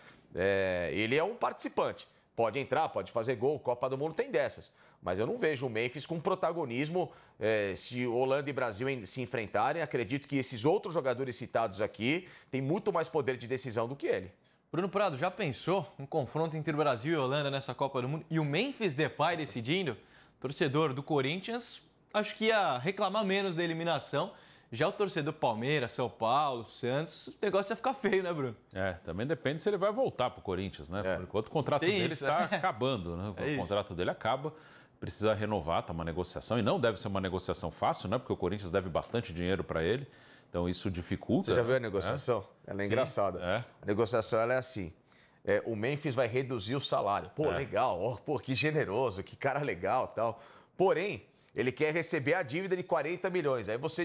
ele é um participante. Pode entrar, pode fazer gol, Copa do Mundo tem dessas. Mas eu não vejo o Memphis com protagonismo se Holanda e Brasil se enfrentarem. Acredito que esses outros jogadores citados aqui têm muito mais poder de decisão do que ele. Bruno Prado, já pensou um confronto entre Brasil e Holanda nessa Copa do Mundo e o Memphis Depay decidindo? Torcedor do Corinthians, acho que ia reclamar menos da eliminação. Já o torcedor Palmeiras, São Paulo, Santos, o negócio ia ficar feio, né, Bruno? Também depende se ele vai voltar para o Corinthians, né? Por enquanto o contrato dele está acabando, né? O contrato dele acaba, precisa renovar, tá uma negociação. E não deve ser uma negociação fácil, né? Porque o Corinthians deve bastante dinheiro para ele. Então isso dificulta. Você já viu a negociação? Ela é engraçada. A negociação ela é assim. O Memphis vai reduzir o salário. Pô, legal. Que generoso, que cara legal e tal. Porém, ele quer receber a dívida de 40 milhões. Aí você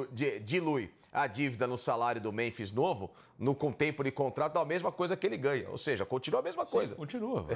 dilui a dívida no salário do Memphis novo, com tempo de contrato, dá a mesma coisa que ele ganha. Ou seja, continua a mesma coisa. Continua.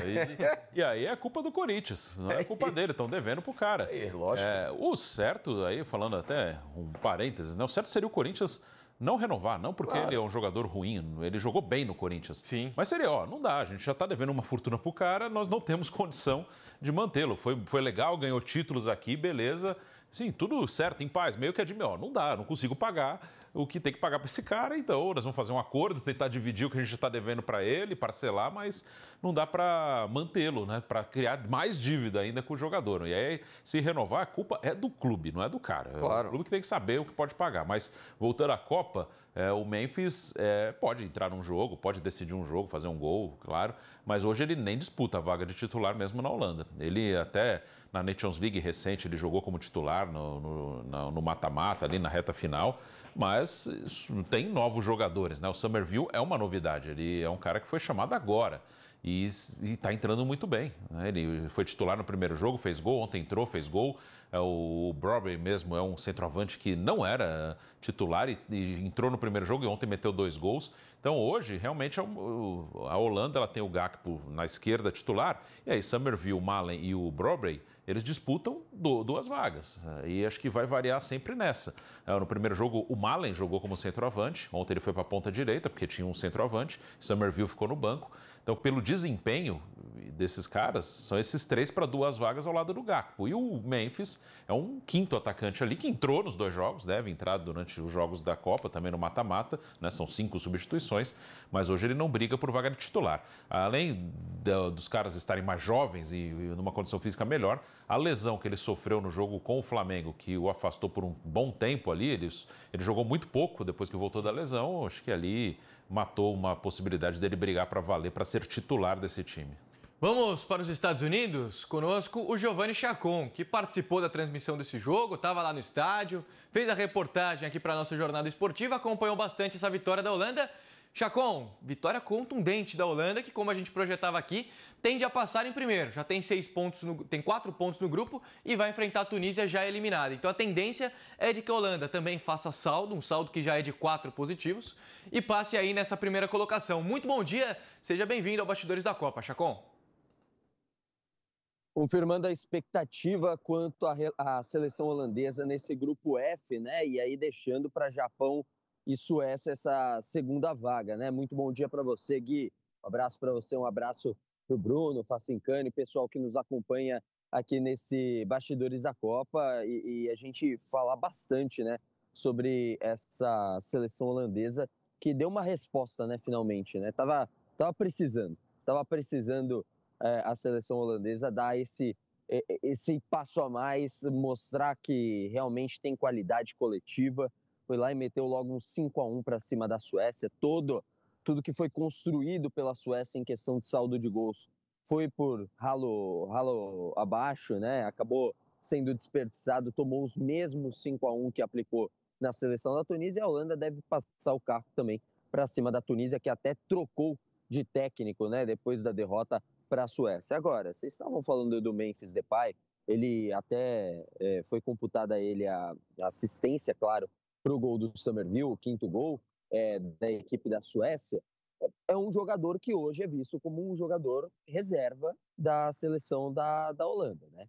E aí é culpa do Corinthians, não é culpa dele. Estão devendo pro cara. Lógico. O certo, aí falando até um parênteses, né? O certo seria o Corinthians não renovar, não porque ele é um jogador ruim, ele jogou bem no Corinthians. Sim. Mas seria, não dá, a gente já está devendo uma fortuna pro cara, nós não temos condição de mantê-lo. Foi legal, ganhou títulos aqui, beleza. Sim, tudo certo, em paz, meio que não dá, não consigo pagar o que tem que pagar para esse cara, então nós vamos fazer um acordo, tentar dividir o que a gente está devendo para ele, parcelar, mas não dá para mantê-lo, né? Para criar mais dívida ainda com o jogador. E aí, se renovar, a culpa é do clube, não é do cara. Claro. É o clube que tem que saber o que pode pagar. Mas, voltando à Copa, O Memphis pode entrar num jogo, pode decidir um jogo, fazer um gol, claro, mas hoje ele nem disputa a vaga de titular mesmo na Holanda. Ele até na Nations League recente ele jogou como titular no mata-mata, ali na reta final, mas tem novos jogadores, né? O Summerville é uma novidade, ele é um cara que foi chamado agora. E está entrando muito bem, né? Ele foi titular no primeiro jogo, fez gol, ontem entrou, fez gol. O Broadway mesmo é um centroavante que não era titular e entrou no primeiro jogo e ontem meteu 2 gols. Então hoje, realmente, a Holanda ela tem o Gakpo na esquerda titular, e aí Summerville, o Malen e o Broadway, eles disputam 2 vagas. E acho que vai variar sempre nessa. No primeiro jogo, o Malen jogou como centroavante, ontem ele foi para a ponta direita, porque tinha um centroavante, Summerville ficou no banco. Então, pelo desempenho desses caras, são esses 3 para 2 vagas ao lado do Gakpo. E o Memphis é um quinto atacante ali que entrou nos 2 jogos, deve entrar durante os jogos da Copa, também no mata-mata, né? São 5 substituições, mas hoje ele não briga por vaga de titular. Além dos caras estarem mais jovens e numa condição física melhor, a lesão que ele sofreu no jogo com o Flamengo, que o afastou por um bom tempo ali, ele jogou muito pouco depois que voltou da lesão, acho que ali matou uma possibilidade dele brigar para valer, para ser titular desse time. Vamos para os Estados Unidos? Conosco o Giovanni Chacon, que participou da transmissão desse jogo, estava lá no estádio, fez a reportagem aqui para a nossa jornada esportiva, acompanhou bastante essa vitória da Holanda. Chacon, vitória contundente da Holanda, que como a gente projetava aqui, tende a passar em primeiro. Já tem 4 pontos no grupo e vai enfrentar a Tunísia já eliminada. Então a tendência é de que a Holanda também faça saldo, um saldo que já é de 4 positivos, e passe aí nessa primeira colocação. Muito bom dia, seja bem-vindo ao Bastidores da Copa, Chacon. Confirmando a expectativa quanto à seleção holandesa nesse grupo F, né? E aí deixando para Japão e Suécia essa segunda vaga, né? Muito bom dia para você, Gui. Um abraço para você, um abraço para o Bruno, Facincani, pessoal que nos acompanha aqui nesse Bastidores da Copa. E a gente falar bastante, né? Sobre essa seleção holandesa que deu uma resposta, né? Finalmente, né? Tava precisando a seleção holandesa dar esse passo a mais, mostrar que realmente tem qualidade coletiva. Foi lá e meteu logo um 5-1 para cima da Suécia. Tudo que foi construído pela Suécia em questão de saldo de gols foi por ralo abaixo, né? Acabou sendo desperdiçado, tomou os mesmos 5-1 que aplicou na seleção da Tunísia. E a Holanda deve passar o carro também para cima da Tunísia, que até trocou de técnico, né? Depois da derrota para a Suécia. Agora, vocês estavam falando do Memphis Depay, ele até foi computada a ele a assistência, claro, para o gol do Summerville, o 5º gol da equipe da Suécia. É um jogador que hoje é visto como um jogador reserva da seleção da Holanda, né?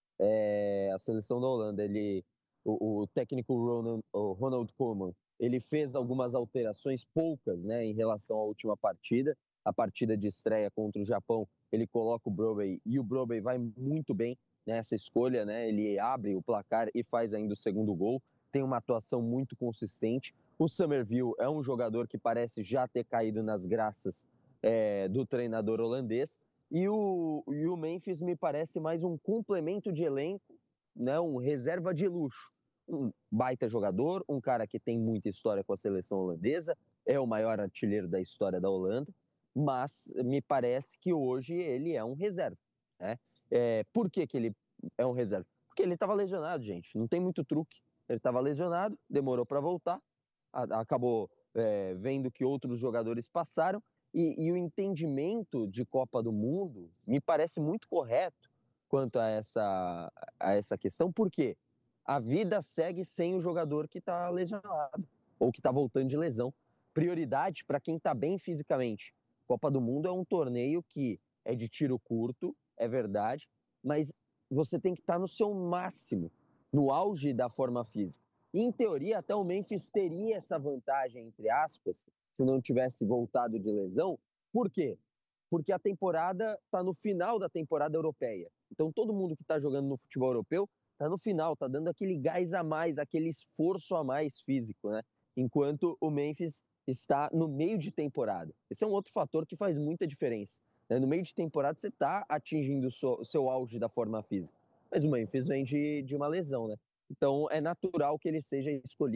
A seleção da Holanda, o técnico Ronald Koeman, ele fez algumas alterações, poucas, né, em relação à última partida. A partida de estreia contra o Japão, ele coloca o Broadway e o Broadway vai muito bem nessa escolha, né? Ele abre o placar e faz ainda o 2º gol. Tem uma atuação muito consistente. O Summerville é um jogador que parece já ter caído nas graças do treinador holandês. E o Memphis me parece mais um complemento de elenco, né? Um reserva de luxo. Um baita jogador, um cara que tem muita história com a seleção holandesa, é o maior artilheiro da história da Holanda, mas me parece que hoje ele é um reserva, né? Por que ele é um reserva? Porque ele estava lesionado, gente, não tem muito truque. Ele estava lesionado, demorou para voltar, acabou vendo que outros jogadores passaram, e o entendimento de Copa do Mundo me parece muito correto quanto a essa questão, porque a vida segue sem o jogador que está lesionado ou que está voltando de lesão. Prioridade para quem está bem fisicamente. Copa do Mundo é um torneio que é de tiro curto, é verdade, mas você tem que estar no seu máximo, no auge da forma física. E, em teoria, até o Memphis teria essa vantagem, entre aspas, se não tivesse voltado de lesão. Por quê? Porque a temporada está no final da temporada europeia. Então, todo mundo que está jogando no futebol europeu está no final, está dando aquele gás a mais, aquele esforço a mais físico, né? Enquanto o Memphis está no meio de temporada. Esse é um outro fator que faz muita diferença, né? No meio de temporada você está atingindo o seu auge da forma física, mas o Memphis vem de uma lesão, né? Então é natural que ele seja escolhido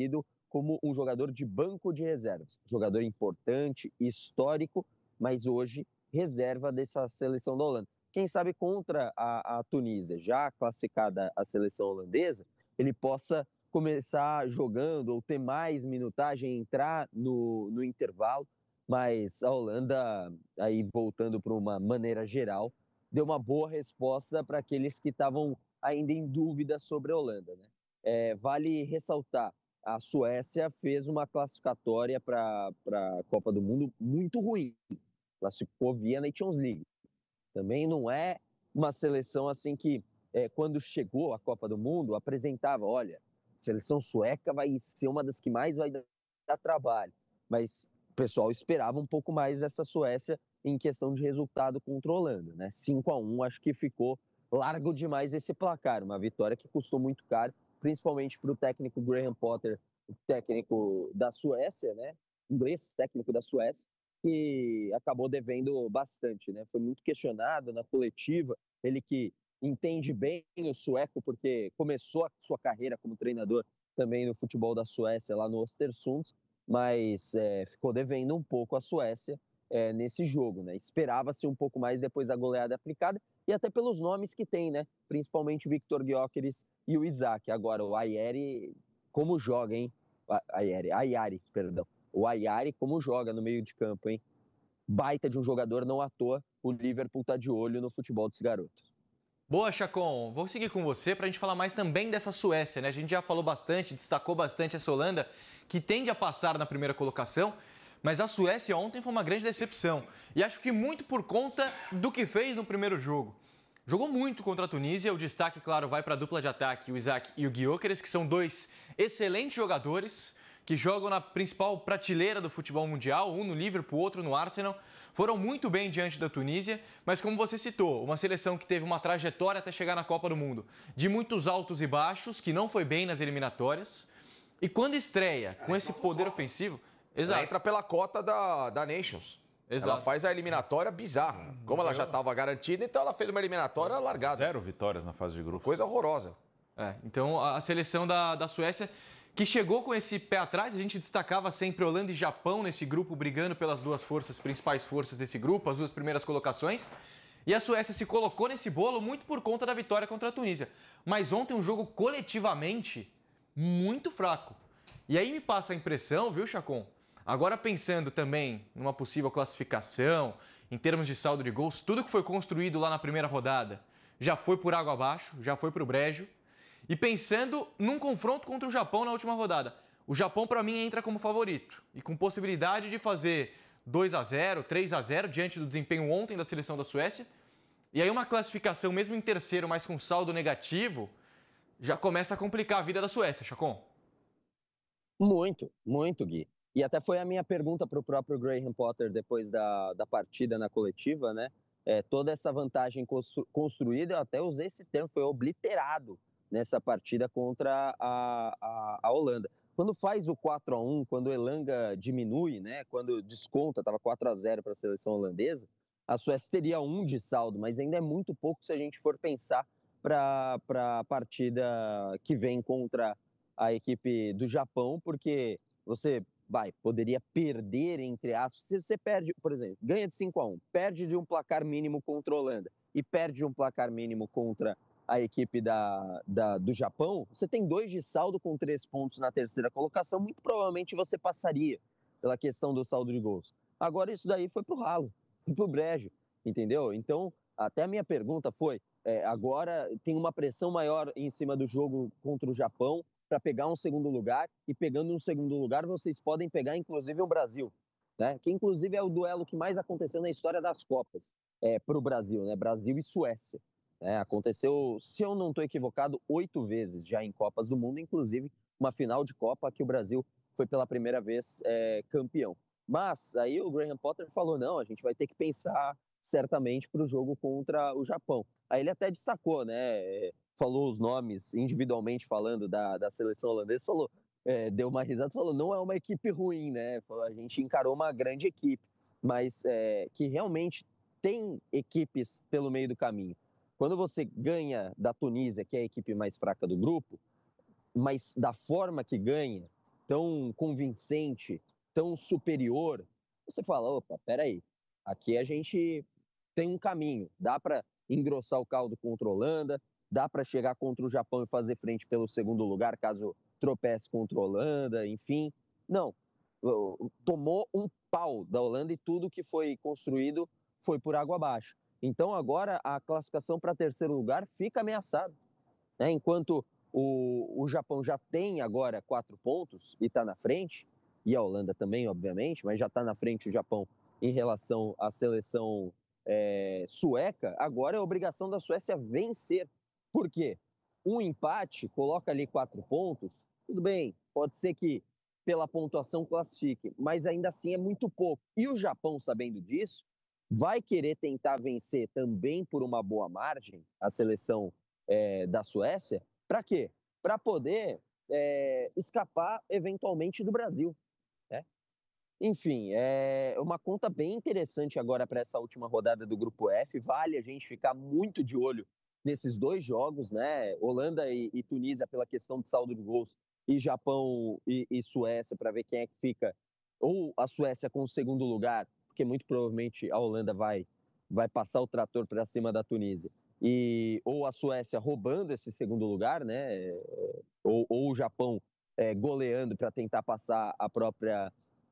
como um jogador de banco de reservas. Jogador importante, histórico, mas hoje reserva dessa seleção da Holanda. Quem sabe contra a Tunísia, já classificada a seleção holandesa, ele possa começar jogando ou ter mais minutagem, entrar no intervalo. Mas a Holanda, aí voltando para uma maneira geral, deu uma boa resposta para aqueles que estavam ainda em dúvida sobre a Holanda, né? Vale ressaltar, a Suécia fez uma classificatória para a Copa do Mundo muito ruim. Classificou via Nations League. Também não é uma seleção assim que, quando chegou à Copa do Mundo, apresentava, olha, a seleção sueca vai ser uma das que mais vai dar trabalho. Mas o pessoal esperava um pouco mais dessa Suécia em questão de resultado contra a Holanda, né? 5-1, acho que ficou largo demais esse placar. Uma vitória que custou muito caro, principalmente para o técnico Graham Potter, o técnico da Suécia, né? Inglês, técnico da Suécia, que acabou devendo bastante, né? Foi muito questionado na coletiva, ele que entende bem o sueco, porque começou a sua carreira como treinador também no futebol da Suécia, lá no Östersund, mas ficou devendo um pouco a Suécia nesse jogo, né? Esperava-se um pouco mais depois da goleada aplicada, e até pelos nomes que tem, né? Principalmente o Viktor Gyökeres e o Isaac. Agora, o Ajari, como joga, hein? Ajari, perdão. O Ajari, como joga no meio de campo, hein? Baita de um jogador, não à toa, o Liverpool tá de olho no futebol desse garoto. Boa, Chacon. Vou seguir com você para a gente falar mais também dessa Suécia, né? A gente já falou bastante, destacou bastante essa Holanda, que tende a passar na primeira colocação, mas a Suécia ontem foi uma grande decepção. E acho que muito por conta do que fez no primeiro jogo. Jogou muito contra a Tunísia, o destaque, claro, vai para a dupla de ataque, o Isaac e o Gyökeres, que são dois excelentes jogadores, que jogam na principal prateleira do futebol mundial, um no Liverpool, outro no Arsenal. Foram muito bem diante da Tunísia, mas como você citou, uma seleção que teve uma trajetória até chegar na Copa do Mundo, de muitos altos e baixos, que não foi bem nas eliminatórias. E quando estreia com esse poder ofensivo... Ela entra pela cota da Nations. Exato. Ela faz a eliminatória bizarra. Como ela já estava garantida, então ela fez uma eliminatória largada. 0 vitórias na fase de grupo. Coisa horrorosa. Então a seleção da Suécia, que chegou com esse pé atrás, a gente destacava sempre Holanda e Japão nesse grupo, brigando pelas duas principais forças desse grupo, as duas primeiras colocações. E a Suécia se colocou nesse bolo muito por conta da vitória contra a Tunísia. Mas ontem um jogo coletivamente muito fraco. E aí me passa a impressão, viu, Chacon? Agora pensando também numa possível classificação, em termos de saldo de gols, tudo que foi construído lá na primeira rodada já foi por água abaixo, já foi para o brejo. E pensando num confronto contra o Japão na última rodada. O Japão, para mim, entra como favorito e com possibilidade de fazer 2-0, 3-0 diante do desempenho ontem da seleção da Suécia. E aí uma classificação, mesmo em terceiro, mas com saldo negativo, já começa a complicar a vida da Suécia, Chacon. Muito, muito, Gui. E até foi a minha pergunta para o próprio Graham Potter depois da partida na coletiva, né? Toda essa vantagem construída, eu até usei esse termo, foi obliterado nessa partida contra a Holanda. Quando faz o 4-1, quando o Elanga diminui, né? Quando desconta, estava 4-0 para a seleção holandesa, a Suécia teria 1 de saldo, mas ainda é muito pouco se a gente for pensar para a partida que vem contra a equipe do Japão, porque você poderia perder, entre aspas, se você perde, por exemplo, ganha de 5-1, perde de um placar mínimo contra a Holanda e perde de um placar mínimo contra a equipe do Japão, você tem 2 de saldo com 3 pontos na terceira colocação, muito provavelmente você passaria pela questão do saldo de gols. Agora isso daí foi pro ralo, foi pro brejo, entendeu? Então, até a minha pergunta foi, agora tem uma pressão maior em cima do jogo contra o Japão, para pegar um segundo lugar, e pegando um segundo lugar, vocês podem pegar, inclusive, o Brasil, né? Que, inclusive, é o duelo que mais aconteceu na história das Copas para o Brasil, né? Brasil e Suécia. Aconteceu, se eu não estou equivocado, 8 vezes já em Copas do Mundo, inclusive uma final de Copa que o Brasil foi pela primeira vez campeão. Mas aí o Graham Potter falou, não, a gente vai ter que pensar certamente para o jogo contra o Japão. Aí ele até destacou, né? Falou os nomes individualmente falando da seleção holandesa, falou, deu uma risada, falou, não é uma equipe ruim, né? Falou, a gente encarou uma grande equipe, mas que realmente tem equipes pelo meio do caminho. Quando você ganha da Tunísia, que é a equipe mais fraca do grupo, mas da forma que ganha, tão convincente, tão superior, você fala, opa, peraí, aqui a gente tem um caminho, dá para engrossar o caldo contra a Holanda, dá para chegar contra o Japão e fazer frente pelo segundo lugar, caso tropece contra a Holanda, enfim. Não, tomou um pau da Holanda e tudo que foi construído foi por água abaixo. Então agora a classificação para terceiro lugar fica ameaçada, né? Enquanto o Japão já tem agora 4 pontos e está na frente, e a Holanda também, obviamente, mas já está na frente o Japão em relação à seleção sueca, agora é a obrigação da Suécia vencer. Por quê? Um empate coloca ali 4 pontos, tudo bem, pode ser que pela pontuação classifique, mas ainda assim é muito pouco. E o Japão, sabendo disso, vai querer tentar vencer também por uma boa margem a seleção da Suécia. Para quê? Para poder escapar eventualmente do Brasil, né? Enfim, é uma conta bem interessante agora para essa última rodada do Grupo F. Vale a gente ficar muito de olho nesses 2 jogos, né? Holanda e Tunísia pela questão de saldo de gols, e Japão e Suécia para ver quem é que fica, ou a Suécia com o segundo lugar, porque muito provavelmente a Holanda vai passar o trator para cima da Tunísia, ou a Suécia roubando esse segundo lugar, né? Ou o Japão goleando para tentar passar a própria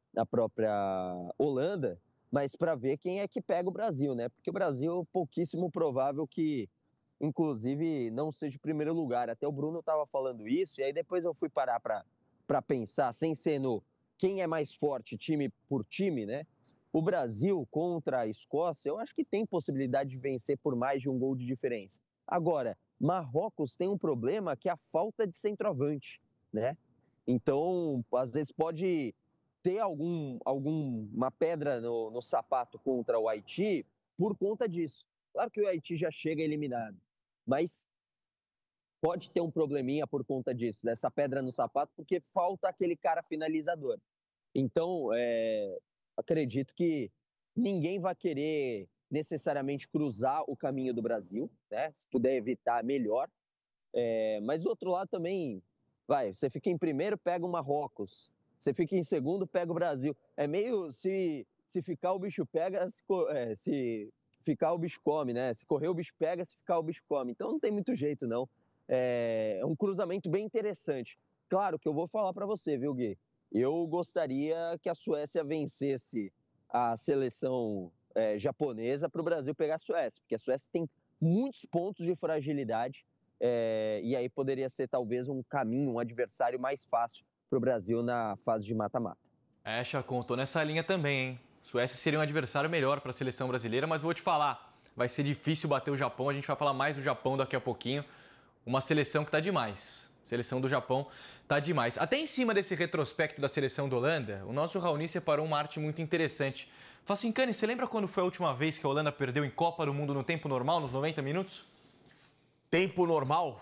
Holanda, mas para ver quem é que pega o Brasil, né? Porque o Brasil, pouquíssimo provável que, inclusive, não seja o primeiro lugar. Até o Bruno estava falando isso, e aí depois eu fui parar para pensar, sem ser no quem é mais forte, time por time, né? O Brasil contra a Escócia, eu acho que tem possibilidade de vencer por mais de 1 gol de diferença. Agora, Marrocos tem um problema que é a falta de centroavante, né? Então, às vezes pode ter alguma pedra no sapato contra o Haiti por conta disso. Claro que o Haiti já chega eliminado, mas pode ter um probleminha por conta disso, dessa pedra no sapato, porque falta aquele cara finalizador. Então, acredito que ninguém vai querer necessariamente cruzar o caminho do Brasil, né? Se puder evitar, melhor. Mas do outro lado também, você fica em primeiro, pega o Marrocos. Você fica em segundo, pega o Brasil. É meio, se ficar o bicho pega, se ficar o bicho come, né? Se correr o bicho pega, se ficar o bicho come. Então não tem muito jeito, não. É um cruzamento bem interessante. Claro que eu vou falar para você, viu, Gui? Eu gostaria que a Suécia vencesse a seleção japonesa para o Brasil pegar a Suécia, porque a Suécia tem muitos pontos de fragilidade e aí poderia ser talvez um caminho, um adversário mais fácil para o Brasil na fase de mata-mata. Chacon, tô nessa linha também, hein? Suécia seria um adversário melhor para a seleção brasileira, mas vou te falar, vai ser difícil bater o Japão, a gente vai falar mais do Japão daqui a pouquinho. Uma seleção que tá demais. A seleção do Japão tá demais. Até em cima desse retrospecto da seleção da Holanda, o nosso Raoni separou uma arte muito interessante. Facincani, você lembra quando foi a última vez que a Holanda perdeu em Copa do Mundo no tempo normal, nos 90 minutos? Tempo normal?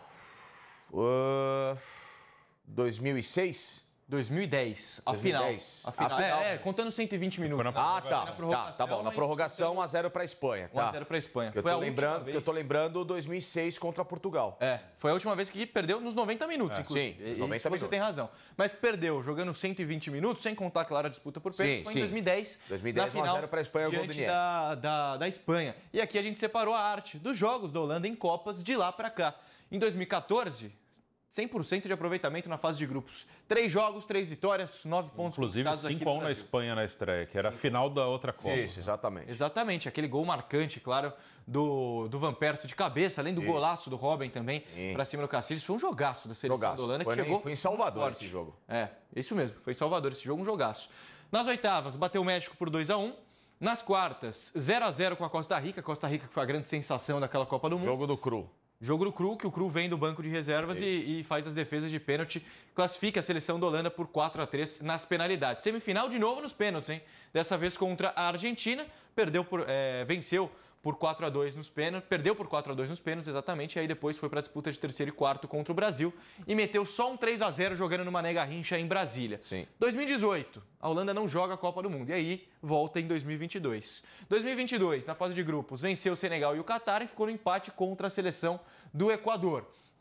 2006? 2010, a 2010. final. Contando 120 minutos. Tá bom. Na prorrogação, 1-0 para a Espanha. 1-0 para a Espanha. Eu tô lembrando 2006 contra Portugal. Foi a última vez que perdeu nos 90 minutos, inclusive. Sim, nos 90 minutos. Você tem razão. Mas que perdeu jogando 120 minutos, sem contar, claro, a disputa por pênalti, foi em 2010. 2010, 1-0 para a Espanha, diante gol do Iniesta. da Espanha. E aqui a gente separou a arte dos jogos da Holanda em Copas de lá para cá. Em 2014... 100% de aproveitamento na fase de grupos. 3 jogos, 3 vitórias, 9 pontos. Inclusive 5-1 na Espanha na estreia, que era a final da outra Copa. Isso, exatamente. Exatamente, aquele gol marcante, claro, do Van Persie de cabeça, além do golaço do Robben também, para cima do Cacilhas. Foi um jogaço da seleção da Holanda, que chegou... Foi em Salvador esse jogo. Isso mesmo, foi em Salvador esse jogo, um jogaço. Nas oitavas, bateu o México por 2-1. Nas quartas, 0-0 com a Costa Rica. Costa Rica que foi a grande sensação daquela Copa do Mundo. Jogo do Cru. Jogo do Cru, que o Cru vem do banco de reservas e faz as defesas de pênalti. Classifica a seleção da Holanda por 4-3 nas penalidades. Semifinal de novo nos pênaltis, hein? Dessa vez contra a Argentina. Venceu por 4-2 nos pênaltis. Perdeu por 4-2 nos pênaltis, exatamente. E aí depois foi para a disputa de terceiro e quarto contra o Brasil. E meteu só um 3-0 jogando no Mané Garrincha em Brasília. 2018, a Holanda não joga a Copa do Mundo. E aí volta em 2022. 2022, na fase de grupos, venceu o Senegal e o Catar e ficou no empate contra a seleção do Equador.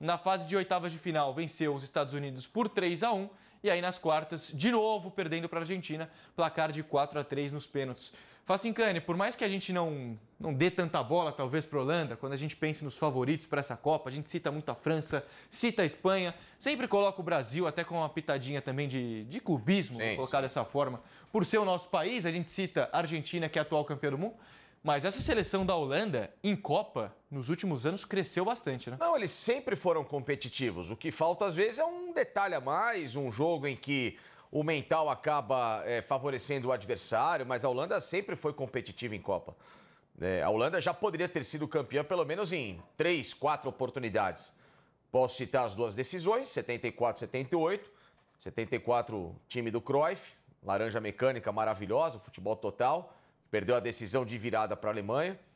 na fase de oitavas de final, venceu os Estados Unidos por 3-1. E aí nas quartas, de novo, perdendo para a Argentina, placar de 4-3 nos pênaltis. Facincani, por mais que a gente não dê tanta bola, talvez, para a Holanda, quando a gente pensa nos favoritos para essa Copa, a gente cita muito a França, cita a Espanha, sempre coloca o Brasil, até com uma pitadinha também de clubismo, vou colocar dessa forma. Por ser o nosso país, a gente cita a Argentina, que é a atual campeã do mundo. Mas essa seleção da Holanda, em Copa, nos últimos anos, cresceu bastante, né? Não, eles sempre foram competitivos. O que falta, às vezes, é um detalhe a mais, um jogo em que o mental acaba favorecendo o adversário, mas a Holanda sempre foi competitiva em Copa. A Holanda já poderia ter sido campeã, pelo menos em 3, 4 oportunidades. Posso citar as duas decisões, 74, 78. 74, time do Cruyff, laranja mecânica maravilhosa, futebol total. Perdeu a decisão de virada para a Alemanha.